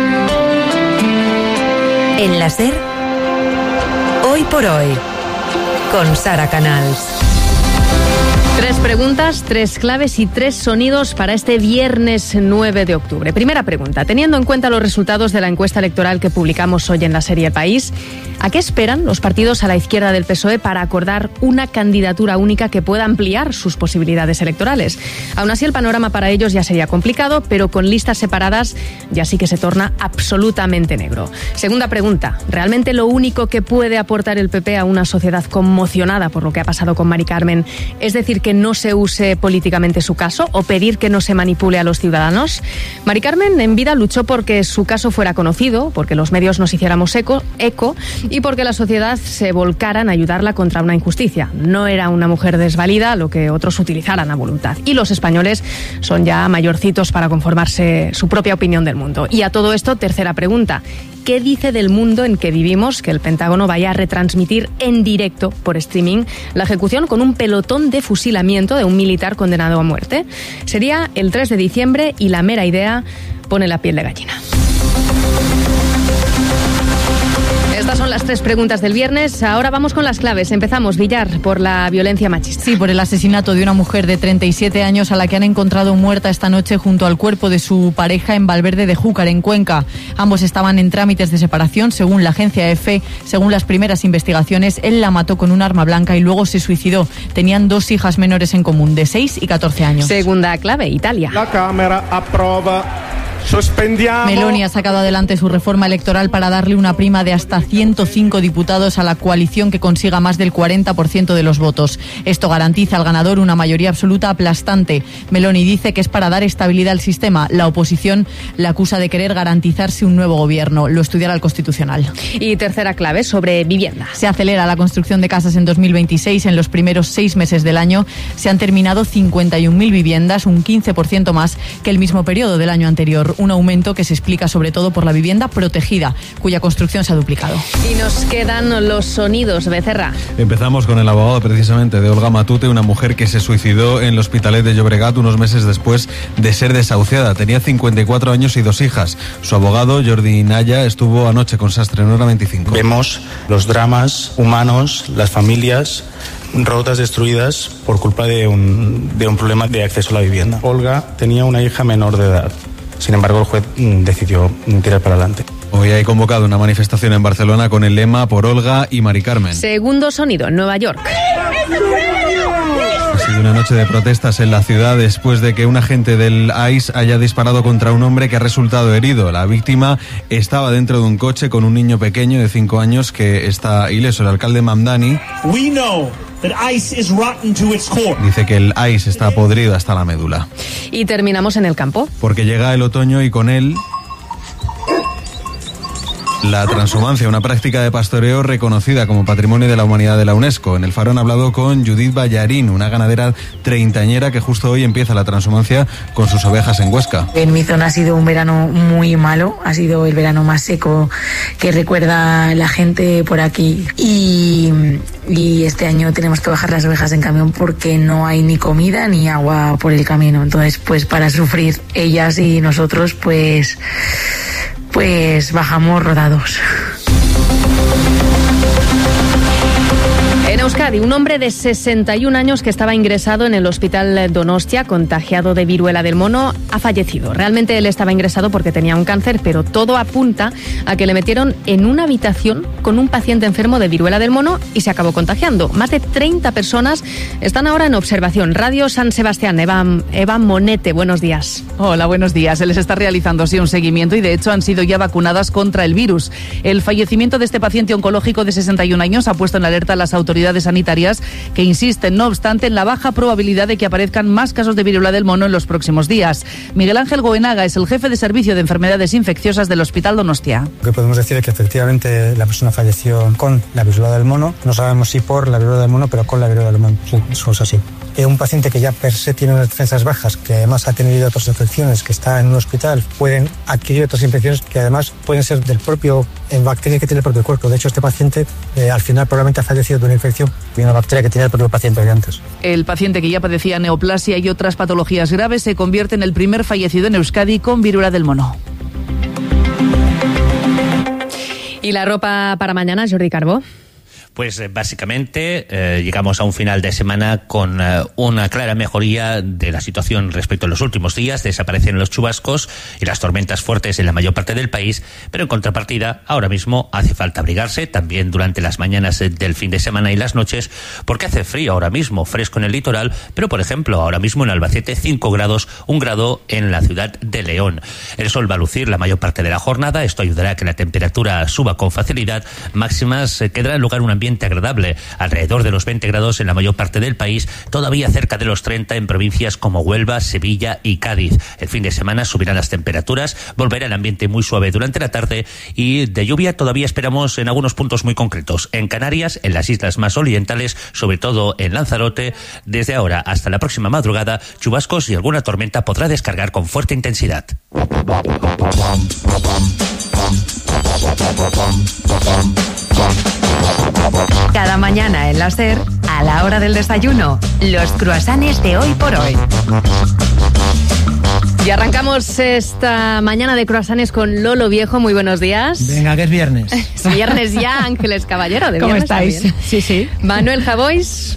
En la SER, Hoy por Hoy, con Sara Canals. Tres preguntas, tres claves y tres sonidos para este viernes nueve de octubre. Primera pregunta, teniendo en cuenta los resultados de la encuesta electoral que publicamos hoy en la serie El País, ¿a qué esperan los partidos a la izquierda del P S O E para acordar una candidatura única que pueda ampliar sus posibilidades electorales? Aún así, el panorama para ellos ya sería complicado, pero con listas separadas ya sí que se torna absolutamente negro. Segunda pregunta, ¿realmente lo único que puede aportar el P P a una sociedad conmocionada por lo que ha pasado con Mari Carmen es decir que no se use políticamente su caso o pedir que no se manipule a los ciudadanos? Mari Carmen en vida luchó porque su caso fuera conocido, porque los medios nos hiciéramos eco, eco y porque la sociedad se volcara en ayudarla contra una injusticia. No era una mujer desvalida, lo que otros utilizaran a voluntad. Y los españoles son ya mayorcitos para conformarse su propia opinión del mundo. Y a todo esto, tercera pregunta. ¿Qué dice del mundo en que vivimos que el Pentágono vaya a retransmitir en directo por streaming la ejecución con un pelotón de fusilamiento de un militar condenado a muerte? Sería el tres de diciembre y la mera idea pone la piel de gallina. Estas son las tres preguntas del viernes. Ahora vamos con las claves. Empezamos, Villar, por la violencia machista. Sí, por el asesinato de una mujer de treinta y siete años a la que han encontrado muerta esta noche junto al cuerpo de su pareja en Valverde de Júcar, en Cuenca. Ambos estaban en trámites de separación, según la agencia EFE. Según las primeras investigaciones, él la mató con un arma blanca y luego se suicidó. Tenían dos hijas menores en común, de seis y catorce años. Segunda clave, Italia. La Cámara aprueba Suspendiamo. Meloni ha sacado adelante su reforma electoral para darle una prima de hasta ciento cinco diputados a la coalición que consiga más del cuarenta por ciento de los votos. Esto garantiza al ganador una mayoría absoluta aplastante. Meloni dice que es para dar estabilidad al sistema. La oposición la acusa de querer garantizarse un nuevo gobierno. Lo estudiará el Constitucional. Y tercera clave sobre vivienda. Se acelera la construcción de casas en dos mil veintiséis. En los primeros seis meses del año se han terminado cincuenta y un mil viviendas, un quince por ciento más que el mismo periodo del año anterior. Un aumento que se explica sobre todo por la vivienda protegida, cuya construcción se ha duplicado. Y nos quedan los sonidos, Becerra. Empezamos con el abogado precisamente de Olga Matute, una mujer que se suicidó en el Hospitalet de Llobregat unos meses después de ser desahuciada. Tenía cincuenta y cuatro años y dos hijas. Su abogado, Jordi Naya, estuvo anoche con Sastre en Hora veinticinco. Vemos los dramas humanos, las familias rotas, destruidas por culpa de un, de un problema de acceso a la vivienda. Olga tenía una hija menor de edad. Sin embargo, el juez decidió tirar para adelante. Hoy hay convocado una manifestación en Barcelona con el lema Por Olga y Mari Carmen. Segundo sonido en Nueva York. Ha sido una noche de protestas en la ciudad después de que un agente del I C E haya disparado contra un hombre que ha resultado herido. La víctima estaba dentro de un coche con un niño pequeño de cinco años que está ileso. El alcalde Mamdani We know that ICE is rotten to its core. dice que el I C E está podrido hasta la médula. Y terminamos en el campo. Porque llega el otoño y con él la transhumancia, una práctica de pastoreo reconocida como Patrimonio de la Humanidad de la UNESCO. En el Faro han hablado con Judith Ballarín, una ganadera treintañera que justo hoy empieza la transhumancia con sus ovejas en Huesca. En mi zona ha sido un verano muy malo, ha sido el verano más seco que recuerda la gente por aquí y, y este año tenemos que bajar las ovejas en camión porque no hay ni comida ni agua por el camino. Entonces, pues para sufrir ellas y nosotros, pues... pues bajamos rodados. En Euskadi, un hombre de sesenta y un años que estaba ingresado en el hospital Donostia, contagiado de viruela del mono, ha fallecido. Realmente él estaba ingresado porque tenía un cáncer, pero todo apunta a que le metieron en una habitación con un paciente enfermo de viruela del mono y se acabó contagiando. Más de treinta personas están ahora en observación. Radio San Sebastián, Eva, Eva Monete, buenos días. Hola, buenos días. Se les está realizando así un seguimiento y de hecho han sido ya vacunadas contra el virus. El fallecimiento de este paciente oncológico de sesenta y un años ha puesto en alerta a las autoridades sanitarias que insisten, no obstante, en la baja probabilidad de que aparezcan más casos de viruela del mono en los próximos días. Miguel Ángel Goenaga es el jefe de servicio de enfermedades infecciosas del Hospital Donostia. Lo que podemos decir es que efectivamente la persona falleció con la viruela del mono. No sabemos si por la viruela del mono, pero con la viruela del mono. Sí, eso es así. Eh, un paciente que ya per se tiene unas defensas bajas, que además ha tenido otras infecciones, que está en un hospital, pueden adquirir otras infecciones que además pueden ser del propio eh, bacteria que tiene el propio cuerpo. De hecho, este paciente eh, al final probablemente ha fallecido de una infección de una bacteria que tenía el propio paciente de antes. El paciente que ya padecía neoplasia y otras patologías graves se convierte en el primer fallecido en Euskadi con viruela del mono. ¿Y la ropa para mañana, Jordi Carbó? Pues eh, básicamente eh, llegamos a un final de semana con eh, una clara mejoría de la situación respecto a los últimos días. Desaparecen los chubascos y las tormentas fuertes en la mayor parte del país, pero en contrapartida ahora mismo hace falta abrigarse también durante las mañanas del fin de semana y las noches, porque hace frío ahora mismo, fresco en el litoral, pero por ejemplo ahora mismo en Albacete cinco grados, un grado en la ciudad de León. El sol va a lucir la mayor parte de la jornada, esto ayudará a que la temperatura suba con facilidad. Máximas eh, quedará en lugar un ambiente agradable, alrededor de los veinte grados en la mayor parte del país, todavía cerca de los treinta en provincias como Huelva, Sevilla y Cádiz. El fin de semana subirán las temperaturas, volverá el ambiente muy suave durante la tarde y de lluvia todavía esperamos en algunos puntos muy concretos. En Canarias, en las islas más orientales, sobre todo en Lanzarote, desde ahora hasta la próxima madrugada, chubascos y alguna tormenta podrá descargar con fuerte intensidad. Cada mañana en la SER, a la hora del desayuno, los croissants de hoy por hoy. Y arrancamos esta mañana de croissants con Lolo Viejo. Muy buenos días. Venga, que es viernes. Es viernes ya, Ángeles Caballero. De ¿Cómo estáis? También. Sí, sí. Manuel Javois.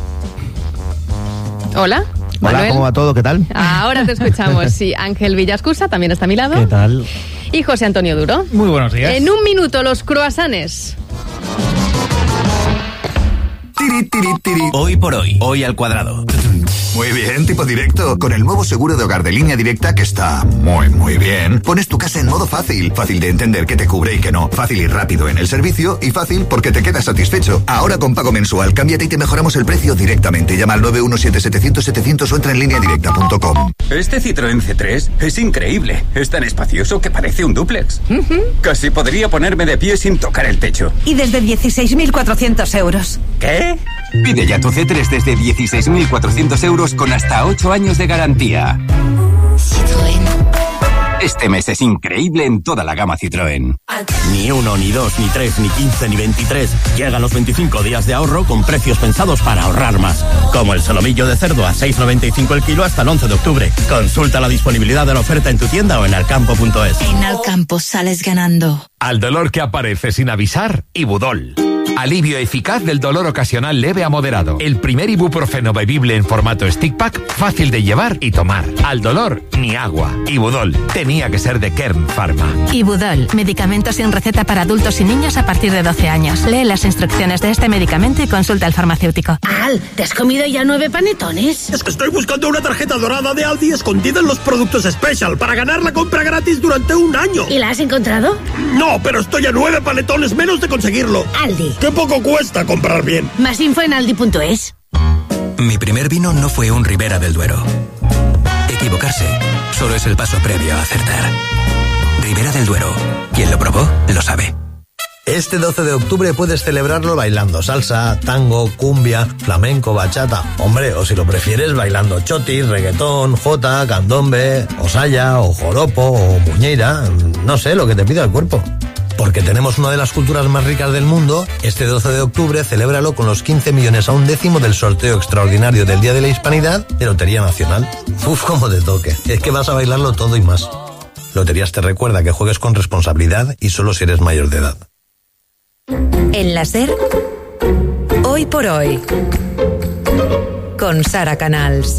Hola. Hola, Manuel. ¿cómo va todo? ¿Qué tal? Ahora te escuchamos. Sí, Ángel Villascusa también está a mi lado. ¿Qué tal? Y José Antonio Duro. Muy buenos días. En un minuto, los croissants. Hoy por hoy, hoy al cuadrado. Muy bien, tipo directo. Con el nuevo seguro de hogar de Línea Directa, que está muy, muy bien, pones tu casa en modo fácil. Fácil de entender qué te cubre y qué no. Fácil y rápido en el servicio y fácil porque te quedas satisfecho. Ahora con pago mensual, cámbiate y te mejoramos el precio directamente. Llama al nueve uno siete setecientos setecientos o entra en línea directa punto com. Este Citroën C tres es increíble. Es tan espacioso que parece un dúplex. Uh-huh. Casi podría ponerme de pie sin tocar el techo. Y desde dieciséis mil cuatrocientos euros. ¿Qué? Pide ya tu C tres desde dieciséis mil cuatrocientos euros con hasta ocho años de garantía. Citroën. Este mes es increíble en toda la gama Citroën. Ni uno, ni dos, ni tres, ni quince, ni veintitrés. Llegan los veinticinco días de ahorro con precios pensados para ahorrar más. Como el solomillo de cerdo a seis noventa y cinco el kilo hasta el once de octubre. Consulta la disponibilidad de la oferta en tu tienda o en alcampo punto es. En Alcampo sales ganando. Al dolor que aparece sin avisar, Ibudol. Alivio eficaz del dolor ocasional leve a moderado. El primer ibuprofeno bebible en formato stick pack, fácil de llevar y tomar. Al dolor, ni agua. Ibudol, tenía que ser de Kern Pharma. Ibudol, medicamento sin receta para adultos y niños a partir de doce años. Lee las instrucciones de este medicamento y consulta al farmacéutico. Al, ¿te has comido ya nueve panetones? Es que estoy buscando una tarjeta dorada de Aldi escondida en los productos Special para ganar la compra gratis durante un año. ¿Y la has encontrado? No, pero estoy a nueve panetones menos de conseguirlo. Aldi. ¡Qué poco cuesta comprar bien! Más info en aldi punto es. Mi primer vino no fue un Ribera del Duero. Equivocarse solo es el paso previo a acertar. Ribera del Duero. Quien lo probó, lo sabe. Este doce de octubre puedes celebrarlo bailando salsa, tango, cumbia, flamenco, bachata. Hombre, o si lo prefieres, bailando chotis, reggaetón, jota, candombe, o saya, o joropo, o muñeira. No sé, lo que te pida el cuerpo. Porque tenemos una de las culturas más ricas del mundo, este doce de octubre celébralo con los quince millones a un décimo del sorteo extraordinario del Día de la Hispanidad de Lotería Nacional. Uf, como te toque. Es que vas a bailarlo todo y más. Loterías te recuerda que juegues con responsabilidad y solo si eres mayor de edad. En la SER, hoy por hoy, con Sara Canals.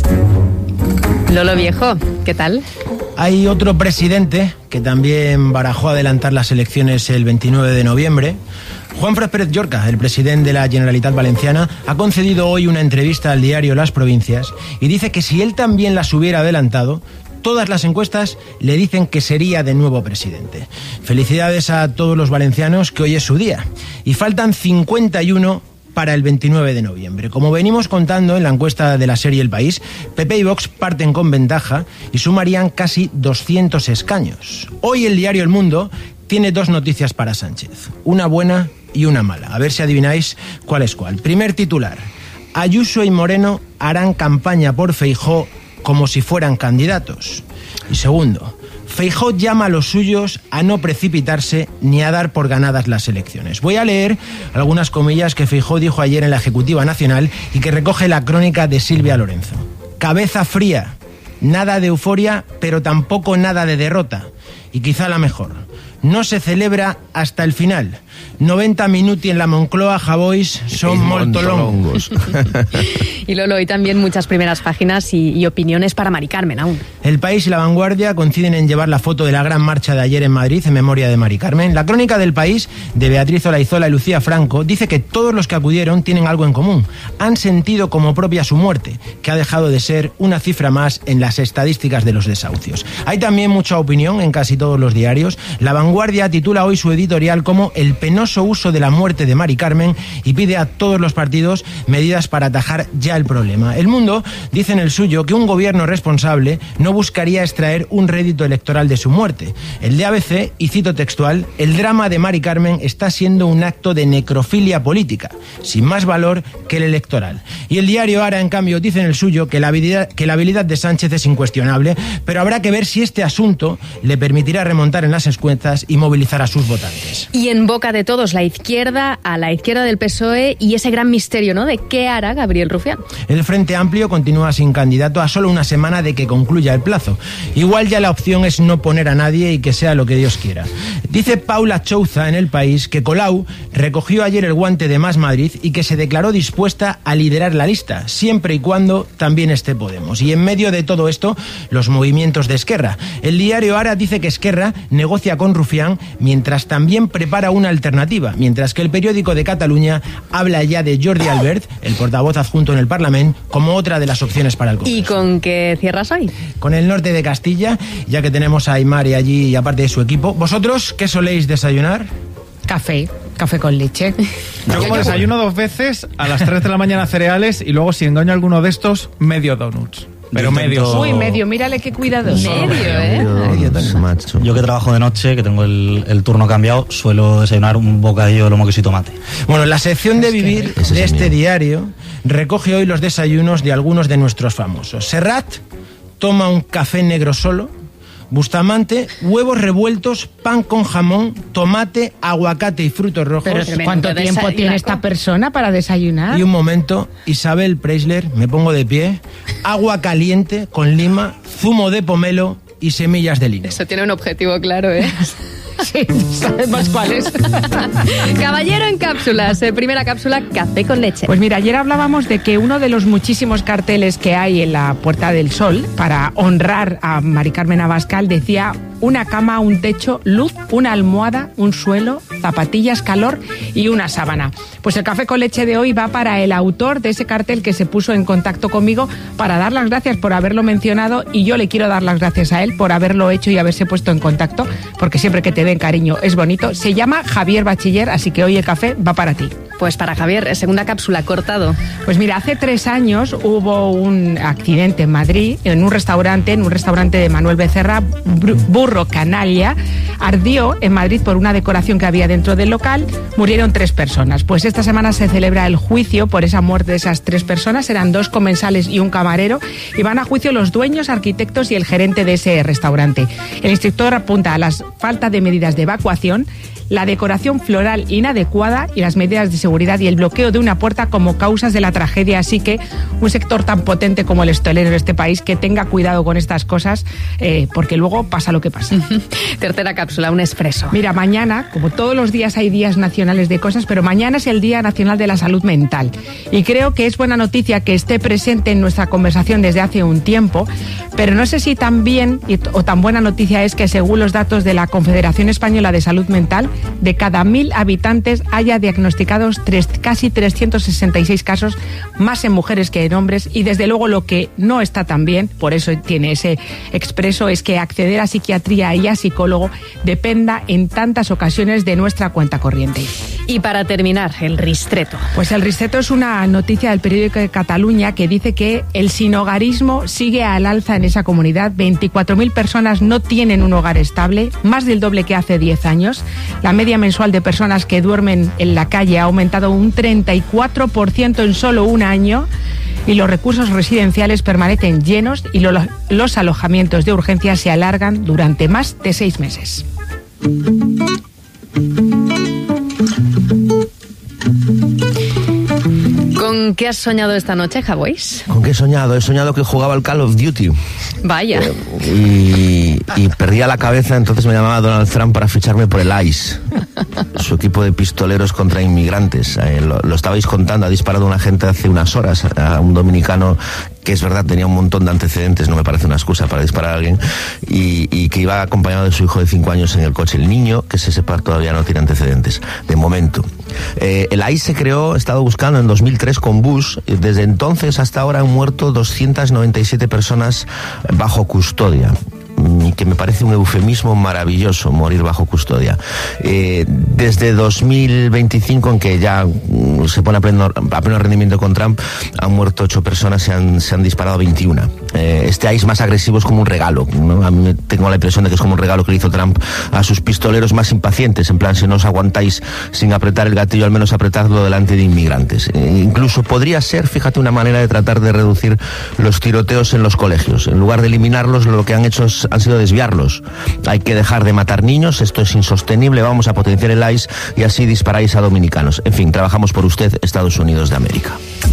Lolo Viejo, ¿qué tal? Hay otro presidente que también barajó adelantar las elecciones el veintinueve de noviembre. Juanfran Pérez Llorca, el presidente de la Generalitat Valenciana, ha concedido hoy una entrevista al diario Las Provincias y dice que si él también las hubiera adelantado, todas las encuestas le dicen que sería de nuevo presidente. Felicidades a todos los valencianos, que hoy es su día. Y faltan cincuenta y uno para el veintinueve de noviembre. Como venimos contando en la encuesta de la serie El País, P P y Vox parten con ventaja y sumarían casi doscientos escaños. Hoy el diario El Mundo tiene dos noticias para Sánchez, una buena y una mala. A ver si adivináis cuál es cuál. Primer titular: Ayuso y Moreno harán campaña por Feijóo como si fueran candidatos. Y segundo, Feijóo llama a los suyos a no precipitarse ni a dar por ganadas las elecciones. Voy a leer algunas comillas que Feijóo dijo ayer en la Ejecutiva Nacional y que recoge la crónica de Silvia Lorenzo. Cabeza fría, nada de euforia, pero tampoco nada de derrota. Y quizá la mejor, no se celebra hasta el final. noventa minuti en la Moncloa, Javois, son molto longos. Y Lolo, hoy también muchas primeras páginas y, y opiniones para Mari Carmen aún. El País y La Vanguardia coinciden en llevar la foto de la gran marcha de ayer en Madrid en memoria de Mari Carmen. La crónica del País, de Beatriz Olaizola y Lucía Franco, dice que todos los que acudieron tienen algo en común. Han sentido como propia su muerte, que ha dejado de ser una cifra más en las estadísticas de los desahucios. Hay también mucha opinión en casi todos los diarios. La Vanguardia titula hoy su editorial como El penoso uso de la muerte de Mari Carmen y pide a todos los partidos medidas para atajar ya el problema. El Mundo dice en el suyo que un gobierno responsable no buscaría extraer un rédito electoral de su muerte. El de A B C, y cito textual, el drama de Mari Carmen está siendo un acto de necrofilia política, sin más valor que el electoral. Y el diario Ara, en cambio, dice en el suyo que la habilidad, que la habilidad de Sánchez es incuestionable, pero habrá que ver si este asunto le permitirá remontar en las encuestas y movilizar a sus votantes. Y en boca de todos, la izquierda, a la izquierda del P S O E y ese gran misterio, ¿no?, de qué hará Gabriel Rufián. El Frente Amplio continúa sin candidato a solo una semana de que concluya el plazo. Igual ya la opción es no poner a nadie y que sea lo que Dios quiera. Dice Paula Chouza en El País que Colau recogió ayer el guante de Más Madrid y que se declaró dispuesta a liderar la lista, siempre y cuando también esté Podemos. Y en medio de todo esto, los movimientos de Esquerra. El diario Ara dice que Esquerra negocia con Rufián mientras también prepara una alternativa alternativa, mientras que el periódico de Cataluña habla ya de Jordi Albert, el portavoz adjunto en el Parlamento, como otra de las opciones para el Congreso. ¿Y con qué cierras hoy? Con el norte de Castilla, ya que tenemos a Aymar y allí, y aparte de su equipo. ¿Vosotros qué soléis desayunar? Café, café con leche. Yo como desayuno dos veces, a las tres de la mañana cereales y luego si engaño a alguno de estos, medio donuts. Pero medio... Uy, medio, mírale qué cuidadoso. Medio, ¿eh? Medio, macho. Yo que trabajo de noche, que tengo el, el turno cambiado, suelo desayunar un bocadillo de lomo queso y tomate. Bueno, la sección de vivir de este diario recoge hoy los desayunos de algunos de nuestros famosos. Serrat toma un café negro solo. Bustamante, huevos revueltos, pan con jamón, tomate, aguacate y frutos rojos. Pero ¿cuánto tiempo tiene esta persona para desayunar? Y un momento, Isabel Preisler, me pongo de pie, agua caliente con lima, zumo de pomelo y semillas de lino. Eso tiene un objetivo claro, ¿eh? Sí, sabemos cuál es. Caballero en cápsulas. Eh, primera cápsula, café con leche. Pues mira, ayer hablábamos de que uno de los muchísimos carteles que hay en la Puerta del Sol para honrar a Mari Carmen Abascal decía: una cama, un techo, luz, una almohada, un suelo, zapatillas, calor y una sábana. Pues el café con leche de hoy va para el autor de ese cartel, que se puso en contacto conmigo para dar las gracias por haberlo mencionado, y yo le quiero dar las gracias a él por haberlo hecho y haberse puesto en contacto, porque siempre que te den cariño es bonito. Se llama Javier Bachiller, así que hoy el café va para ti. Pues para Javier, segunda cápsula, cortado. Pues mira, hace tres años hubo un accidente en Madrid, en un restaurante, en un restaurante de Manuel Becerra, Burro Canalla. Ardió en Madrid por una decoración que había dentro del local, murieron tres personas. Pues esta semana se celebra el juicio por esa muerte de esas tres personas, eran dos comensales y un camarero, y van a juicio los dueños, arquitectos y el gerente de ese restaurante. El instructor apunta a la falta de medidas de evacuación, la decoración floral inadecuada y las medidas de seguridad y el bloqueo de una puerta como causas de la tragedia. Así que un sector tan potente como el hostelero de este país, que tenga cuidado con estas cosas, eh, porque luego pasa lo que pasa. Tercera cápsula, un expreso. Mira, mañana, como todos los días hay días nacionales de cosas, pero mañana es el Día Nacional de la Salud Mental. Y creo que es buena noticia que esté presente en nuestra conversación desde hace un tiempo, pero no sé si tan bien o tan buena noticia es que, según los datos de la Confederación Española de Salud Mental, de cada mil habitantes haya diagnosticados tres, casi trescientos sesenta y seis casos, más en mujeres que en hombres. Y desde luego lo que no está tan bien, por eso tiene ese expreso, es que acceder a psiquiatría y a psicólogo dependa en tantas ocasiones de nuestra cuenta corriente. Y para terminar, el ristreto. Pues el ristreto es una noticia del periódico de Cataluña que dice que el sinhogarismo sigue al alza en esa comunidad. veinticuatro mil personas no tienen un hogar estable, más del doble que hace diez años. La media mensual de personas que duermen en la calle ha aumentado un treinta y cuatro por ciento en solo un año. Y los recursos residenciales permanecen llenos y lo, los alojamientos de urgencia se alargan durante más de seis meses. ¿Con qué has soñado esta noche, Javois? ¿Con qué he soñado? He soñado que jugaba al Call of Duty. Vaya. Eh, y, y perdía la cabeza, entonces me llamaba Donald Trump para ficharme por el I C E, su equipo de pistoleros contra inmigrantes. Eh, lo, lo estabais contando, ha disparado un agente hace unas horas a un dominicano que, es verdad, tenía un montón de antecedentes, no me parece una excusa para disparar a alguien, y, y que iba acompañado de su hijo de cinco años en el coche. El niño, que se sepa, todavía no tiene antecedentes, de momento. Eh, el I C E se creó, he estado buscando, en dos mil tres con Bush. Desde entonces hasta ahora han muerto doscientas noventa y siete personas bajo custodia, que me parece un eufemismo maravilloso, morir bajo custodia. Eh, desde dos mil veinticinco, en que ya se pone a pleno, a pleno rendimiento con Trump, han muerto ocho personas, se han, se han disparado veintiuna. Eh, este I C E más agresivo es como un regalo, ¿no? A mí tengo la impresión de que es como un regalo que le hizo Trump a sus pistoleros más impacientes, en plan, si no os aguantáis sin apretar el gatillo, al menos apretadlo delante de inmigrantes. Eh, incluso podría ser, fíjate, una manera de tratar de reducir los tiroteos en los colegios. En lugar de eliminarlos, lo que han hecho es, han sido desviarlos. Hay que dejar de matar niños, esto es insostenible, vamos a potenciar el I C E y así disparáis a dominicanos. En fin, trabajamos por usted, Estados Unidos de América.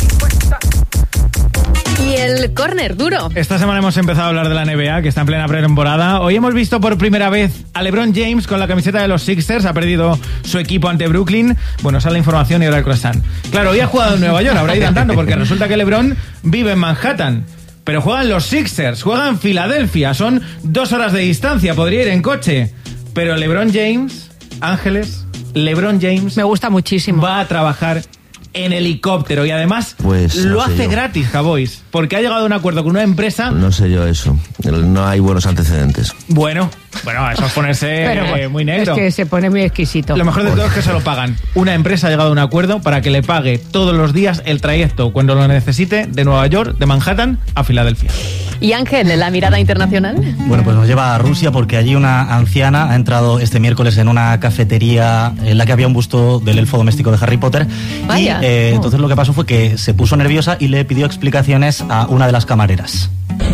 Y el córner duro. Esta semana hemos empezado a hablar de la N B A, que está en plena pretemporada. Hoy hemos visto por primera vez a LeBron James con la camiseta de los Sixers. Ha perdido su equipo ante Brooklyn. Bueno, sale la información y ahora el croissant. Claro, hoy ha jugado en Nueva York, habrá ido andando, porque resulta que LeBron vive en Manhattan. Pero juegan los Sixers, juegan en Filadelfia. Son dos horas de distancia, podría ir en coche. Pero LeBron James, Ángeles, LeBron James me gusta muchísimo. Va a trabajar en helicóptero y además pues, lo no hace yo. gratis, Javois, porque ha llegado a un acuerdo con una empresa. No sé yo eso, no hay buenos antecedentes. Bueno, bueno, eso es ponerse Pero, eh, muy negro. Es que se pone muy exquisito. Lo mejor de todo es que se lo pagan. Una empresa ha llegado a un acuerdo para que le pague todos los días el trayecto cuando lo necesite de Nueva York, de Manhattan a Filadelfia. Y Ángel, la mirada internacional. Bueno, pues nos lleva a Rusia porque allí una anciana ha entrado este miércoles en una cafetería en la que había un busto del elfo doméstico de Harry Potter. Vaya. Y eh, entonces lo que pasó fue que se puso nerviosa y le pidió explicaciones a una de las camareras.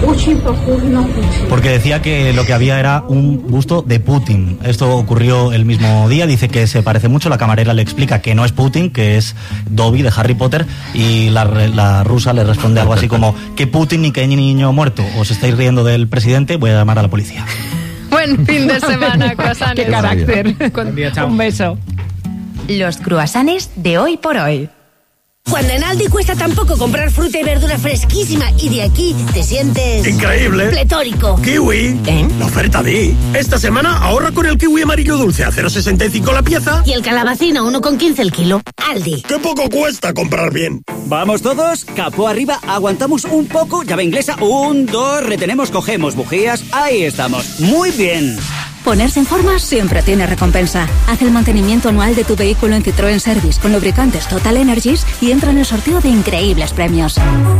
Porque decía que lo que había era un busto de Putin. Esto ocurrió el mismo día, dice que se parece mucho. La camarera le explica que no es Putin, que es Dobby de Harry Potter. Y la, la rusa le responde algo así como: que Putin ni que niño muerto. ¿Os estáis riendo del presidente? Voy a llamar a la policía. Buen fin de semana, croissants. Qué carácter. Con... Un beso. Los croissants de hoy por hoy. Cuando en Aldi cuesta tan poco comprar fruta y verdura fresquísima y de aquí te sientes... ¡Increíble! Pletórico. ¡Kiwi! ¿Eh? La oferta Di. Esta semana ahorra con el kiwi amarillo dulce a cero coma sesenta y cinco la pieza. Y el calabacín a uno con quince el kilo. Aldi. ¡Qué poco cuesta comprar bien! Vamos todos, capó arriba, aguantamos un poco, llave inglesa, un, dos, retenemos, cogemos bujías, ahí estamos. Muy bien. Ponerse en forma siempre tiene recompensa. Haz el mantenimiento anual de tu vehículo en Citroën Service con lubricantes Total Energies y entra en el sorteo de increíbles premios.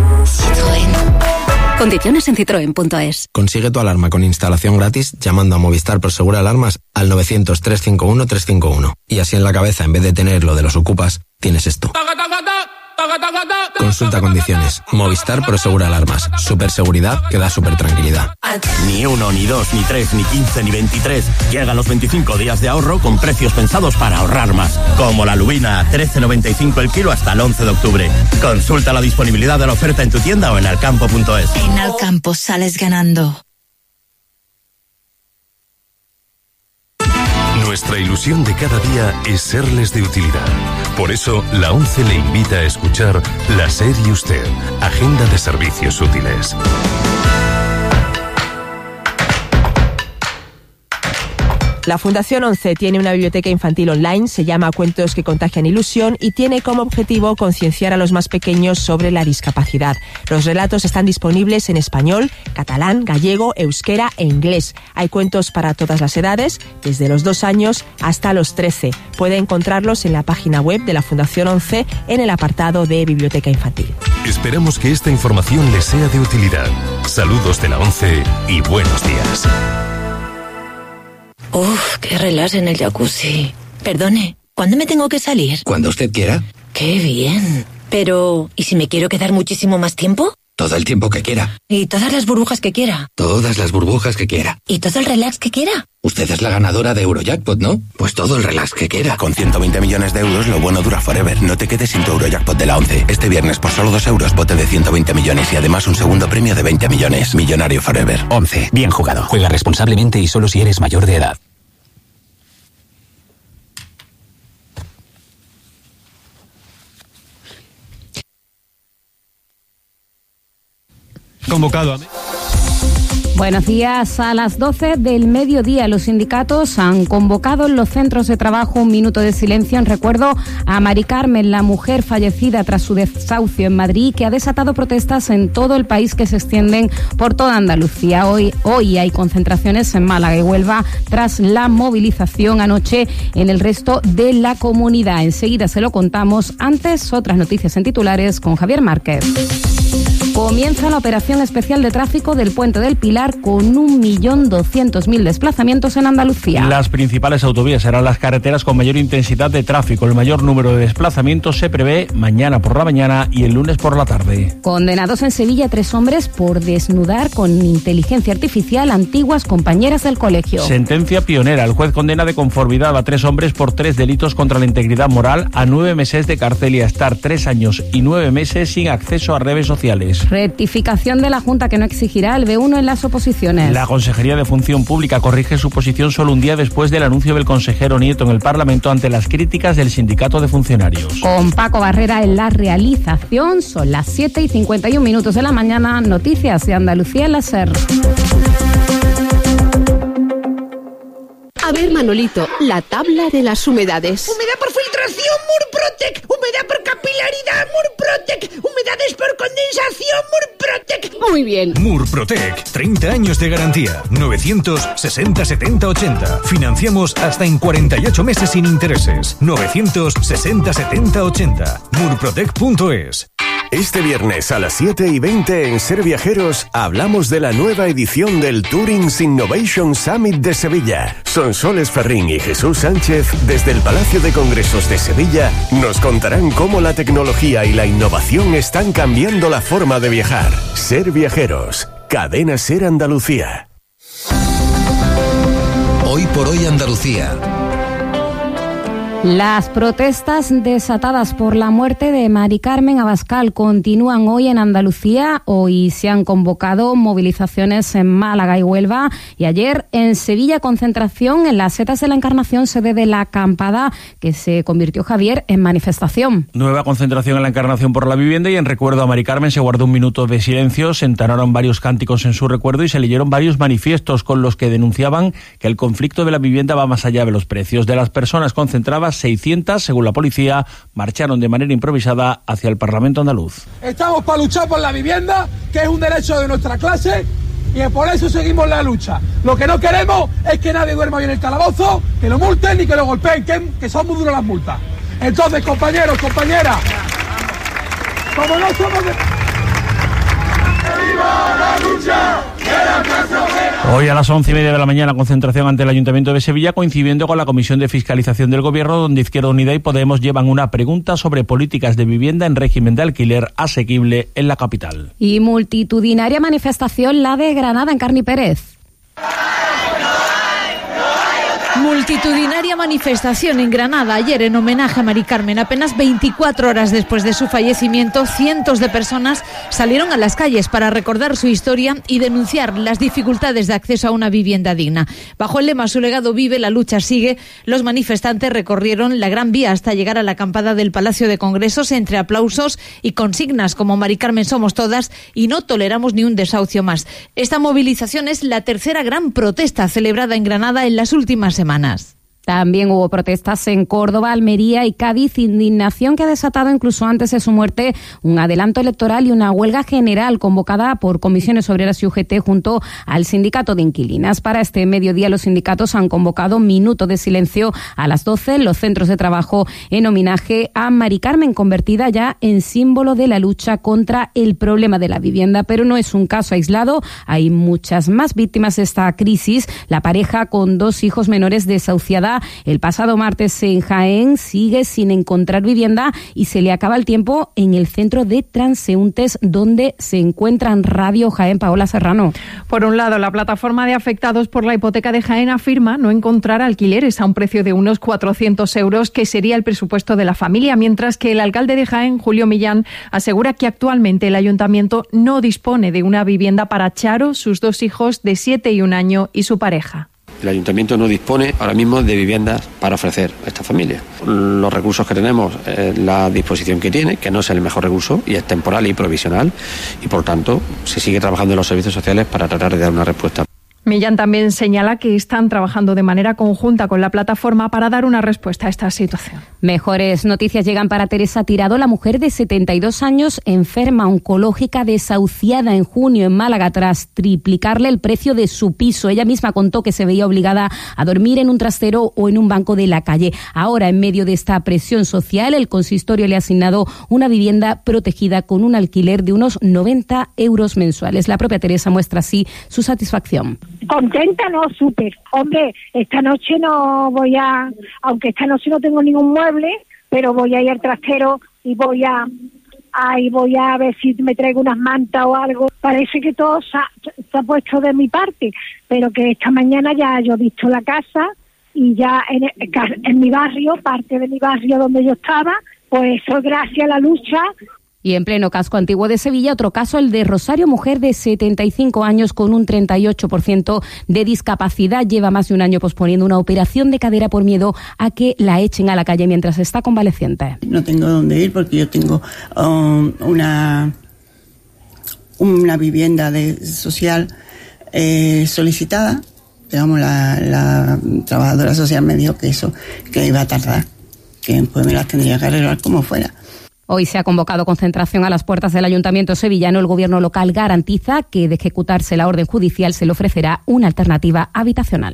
Citroën. Condiciones en citroen punto es. Consigue tu alarma con instalación gratis llamando a Movistar Prosegur Alarmas al novecientos, trescientos cincuenta y uno, trescientos cincuenta y uno. Y así en la cabeza, en vez de tener lo de los ocupas, tienes esto. Consulta condiciones. Movistar Prosegur Alarmas. Super seguridad que da super tranquilidad. Ni uno, ni dos, ni tres, ni quince, ni veintitrés. Llegan los veinticinco días de ahorro con precios pensados para ahorrar más. Como la lubina a trece noventa y cinco el kilo hasta el once de octubre. Consulta la disponibilidad de la oferta en tu tienda o en alcampo punto es. En Alcampo sales ganando. Nuestra ilusión de cada día es serles de utilidad. Por eso, la ONCE le invita a escuchar La SER y Usted, Agenda de Servicios Útiles. La Fundación ONCE tiene una biblioteca infantil online, se llama Cuentos que contagian ilusión y tiene como objetivo concienciar a los más pequeños sobre la discapacidad. Los relatos están disponibles en español, catalán, gallego, euskera e inglés. Hay cuentos para todas las edades, desde los dos años hasta los trece. Puede encontrarlos en la página web de la Fundación ONCE en el apartado de Biblioteca Infantil. Esperamos que esta información les sea de utilidad. Saludos de la ONCE y buenos días. Uf, qué relax en el jacuzzi. Perdone, ¿cuándo me tengo que salir? Cuando usted quiera. Qué bien. Pero, ¿y si me quiero quedar muchísimo más tiempo? Todo el tiempo que quiera. ¿Y todas las burbujas que quiera? Todas las burbujas que quiera. ¿Y todo el relax que quiera? Usted es la ganadora de Eurojackpot, ¿no? Pues todo el relax que quiera. Con ciento veinte millones de euros, lo bueno dura forever. No te quedes sin tu Eurojackpot de la ONCE. Este viernes, por solo dos euros, bote de ciento veinte millones y además un segundo premio de veinte millones. Millonario forever. ONCE. Bien jugado. Juega responsablemente y solo si eres mayor de edad. Convocado a... Buenos días. A las doce del mediodía los sindicatos han convocado en los centros de trabajo un minuto de silencio en recuerdo a Mari Carmen, la mujer fallecida tras su desahucio en Madrid, que ha desatado protestas en todo el país que se extienden por toda Andalucía. Hoy, hoy hay concentraciones en Málaga y Huelva tras la movilización anoche en el resto de la comunidad. Enseguida se lo contamos. Antes, otras noticias en titulares con Javier Márquez. Comienza la operación especial de tráfico del Puente del Pilar con un millón doscientos mil desplazamientos en Andalucía. Las principales autovías serán las carreteras con mayor intensidad de tráfico. El mayor número de desplazamientos se prevé mañana por la mañana y el lunes por la tarde. Condenados en Sevilla tres hombres por desnudar con inteligencia artificial antiguas compañeras del colegio. Sentencia pionera. El juez condena de conformidad a tres hombres por tres delitos contra la integridad moral a nueve meses de cárcel y a estar tres años y nueve meses sin acceso a redes sociales. Rectificación de la Junta que no exigirá el B uno en las oposiciones. La Consejería de Función Pública corrige su posición solo un día después del anuncio del consejero Nieto en el Parlamento ante las críticas del Sindicato de Funcionarios. Con Paco Barrera en la realización, son las siete y cincuenta y un minutos de la mañana. Noticias de Andalucía en la SER. ver, Manolito, la tabla de las humedades. Humedad por filtración, Murprotec. Humedad por capilaridad, Murprotec. Humedades por condensación, Murprotec. Muy bien. Murprotec, treinta años de garantía. novecientos sesenta setenta ochenta. Financiamos hasta en cuarenta y ocho meses sin intereses. novecientos sesenta setenta ochenta. murprotec punto es. Este viernes a las siete y veinte en Ser Viajeros hablamos de la nueva edición del Tourings Innovation Summit de Sevilla. Sonsoles Ferrín y Jesús Sánchez, desde el Palacio de Congresos de Sevilla, nos contarán cómo la tecnología y la innovación están cambiando la forma de viajar. Ser Viajeros, Cadena Ser Andalucía. Hoy por hoy Andalucía. Las protestas desatadas por la muerte de Mari Carmen Abascal continúan hoy en Andalucía. Hoy se han convocado movilizaciones en Málaga y Huelva y ayer en Sevilla concentración en las Setas de la Encarnación, sede de la acampada que se convirtió, Javier, en manifestación. Nueva concentración en la Encarnación por la vivienda y en recuerdo a Mari Carmen se guardó un minuto de silencio, se entonaron varios cánticos en su recuerdo y se leyeron varios manifiestos con los que denunciaban que el conflicto de la vivienda va más allá de los precios. De las personas concentradas, seiscientas, según la policía, marcharon de manera improvisada hacia el Parlamento andaluz. Estamos para luchar por la vivienda, que es un derecho de nuestra clase, y por eso seguimos la lucha. Lo que no queremos es que nadie duerma bien en el calabozo, que lo multen ni que lo golpeen, que, que son muy duras las multas. Entonces, compañeros, compañeras, como no somos de... ¡Viva la lucha! Hoy a las once y media de la mañana concentración ante el Ayuntamiento de Sevilla, coincidiendo con la Comisión de Fiscalización del Gobierno, donde Izquierda Unida y Podemos llevan una pregunta sobre políticas de vivienda en régimen de alquiler asequible en la capital. Y multitudinaria manifestación la de Granada en Carni Pérez. Multitudinaria manifestación en Granada ayer en homenaje a Mari Carmen. Apenas veinticuatro horas después de su fallecimiento, cientos de personas salieron a las calles para recordar su historia y denunciar las dificultades de acceso a una vivienda digna. Bajo el lema "Su legado vive, la lucha sigue", los manifestantes recorrieron la Gran Vía hasta llegar a la acampada del Palacio de Congresos entre aplausos y consignas como "Mari Carmen somos todas" y "No toleramos ni un desahucio más". Esta movilización es la tercera gran protesta celebrada en Granada en las últimas semanas. También hubo protestas en Córdoba, Almería y Cádiz, indignación que ha desatado incluso antes de su muerte un adelanto electoral y una huelga general convocada por Comisiones Obreras y U G T junto al Sindicato de Inquilinas. Para este mediodía los sindicatos han convocado minuto de silencio a las doce en los centros de trabajo en homenaje a Mari Carmen, convertida ya en símbolo de la lucha contra el problema de la vivienda. Pero no es un caso aislado, hay muchas más víctimas de esta crisis. La pareja con dos hijos menores desahuciada el pasado martes en Jaén sigue sin encontrar vivienda y se le acaba el tiempo en el centro de transeúntes donde se encuentran. Radio Jaén, Paola Serrano. Por un lado, la plataforma de afectados por la hipoteca de Jaén afirma no encontrar alquileres a un precio de unos cuatrocientos euros, que sería el presupuesto de la familia, mientras que el alcalde de Jaén, Julio Millán, asegura que actualmente el ayuntamiento no dispone de una vivienda para Charo, sus dos hijos de siete y un año y su pareja. El ayuntamiento no dispone ahora mismo de viviendas para ofrecer a esta familia. Los recursos que tenemos, eh, la disposición que tiene, que no es el mejor recurso y es temporal y provisional, y por tanto se sigue trabajando en los servicios sociales para tratar de dar una respuesta. Millán también señala que están trabajando de manera conjunta con la plataforma para dar una respuesta a esta situación. Mejores noticias llegan para Teresa Tirado, la mujer de setenta y dos años, enferma oncológica, desahuciada en junio en Málaga tras triplicarle el precio de su piso. Ella misma contó que se veía obligada a dormir en un trastero o en un banco de la calle. Ahora, en medio de esta presión social, el consistorio le ha asignado una vivienda protegida con un alquiler de unos noventa euros mensuales. La propia Teresa muestra así su satisfacción. Contenta, no, súper. Hombre, esta noche no voy a, aunque esta noche no tengo ningún mueble, pero voy a ir al trastero y voy a, ahí voy a ver si me traigo unas mantas o algo. Parece que todo se ha, se ha puesto de mi parte, pero que esta mañana ya yo he visto la casa y ya en, en mi barrio, parte de mi barrio donde yo estaba, pues eso gracias a la lucha. Y en pleno casco antiguo de Sevilla, otro caso, el de Rosario, mujer de setenta y cinco años con un treinta y ocho por ciento de discapacidad. Lleva más de un año posponiendo una operación de cadera por miedo a que la echen a la calle mientras está convaleciente. No tengo dónde ir porque yo tengo um, una, una vivienda de, social eh, solicitada digamos, la, la trabajadora social me dijo que eso, que iba a tardar, que después me las tendría que arreglar como fuera. Hoy se ha convocado concentración a las puertas del Ayuntamiento sevillano. El gobierno local garantiza que, de ejecutarse la orden judicial, se le ofrecerá una alternativa habitacional.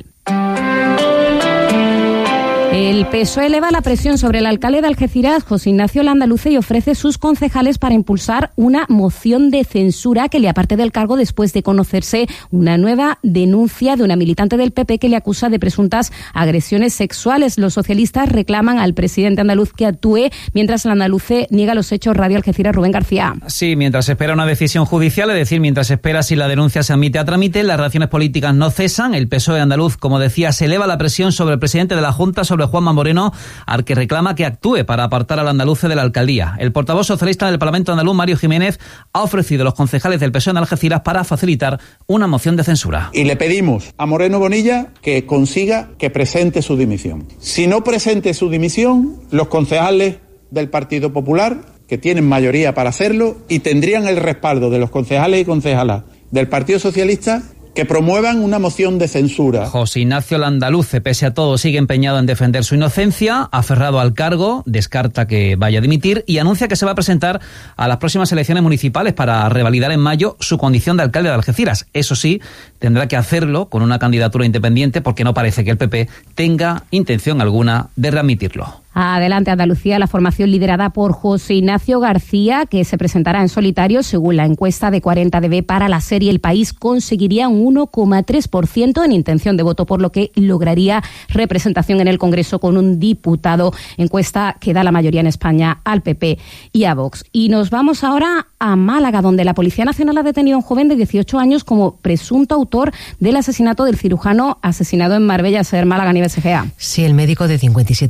El P S O E eleva la presión sobre el alcalde de Algeciras, José Ignacio Landaluce, y ofrece sus concejales para impulsar una moción de censura que le aparte del cargo después de conocerse una nueva denuncia de una militante del P P que le acusa de presuntas agresiones sexuales. Los socialistas reclaman al presidente andaluz que actúe, mientras Landaluce niega los hechos. Radio Algeciras, Rubén García. Sí, mientras espera una decisión judicial, es decir, mientras espera si la denuncia se admite a trámite, las reacciones políticas no cesan. El P S O E andaluz, como decía, se eleva la presión sobre el presidente de la Junta, sobre Juanma Moreno, al que reclama que actúe para apartar al andaluce de la alcaldía. El portavoz socialista del Parlamento andaluz, Mario Jiménez, ha ofrecido a los concejales del P S O E en Algeciras para facilitar una moción de censura. Y le pedimos a Moreno Bonilla que consiga que presente su dimisión. Si no presente su dimisión, los concejales del Partido Popular, que tienen mayoría para hacerlo y tendrían el respaldo de los concejales y concejalas del Partido Socialista, que promuevan una moción de censura. José Ignacio Landaluce, pese a todo, sigue empeñado en defender su inocencia, aferrado al cargo, descarta que vaya a dimitir y anuncia que se va a presentar a las próximas elecciones municipales para revalidar en mayo su condición de alcalde de Algeciras. Eso sí, tendrá que hacerlo con una candidatura independiente porque no parece que el P P tenga intención alguna de readmitirlo. Adelante Andalucía, la formación liderada por José Ignacio García, que se presentará en solitario. Según la encuesta de cuarenta D B para la serie El País, conseguiría un uno coma tres por ciento en intención de voto, por lo que lograría representación en el Congreso con un diputado, encuesta que da la mayoría en España al P P y a Vox. Y nos vamos ahora a Málaga, donde la Policía Nacional ha detenido a un joven de dieciocho años como presunto autor del asesinato del cirujano asesinado en Marbella. Ser Málaga, nivel C G A. Sí, el médico de cincuenta y siete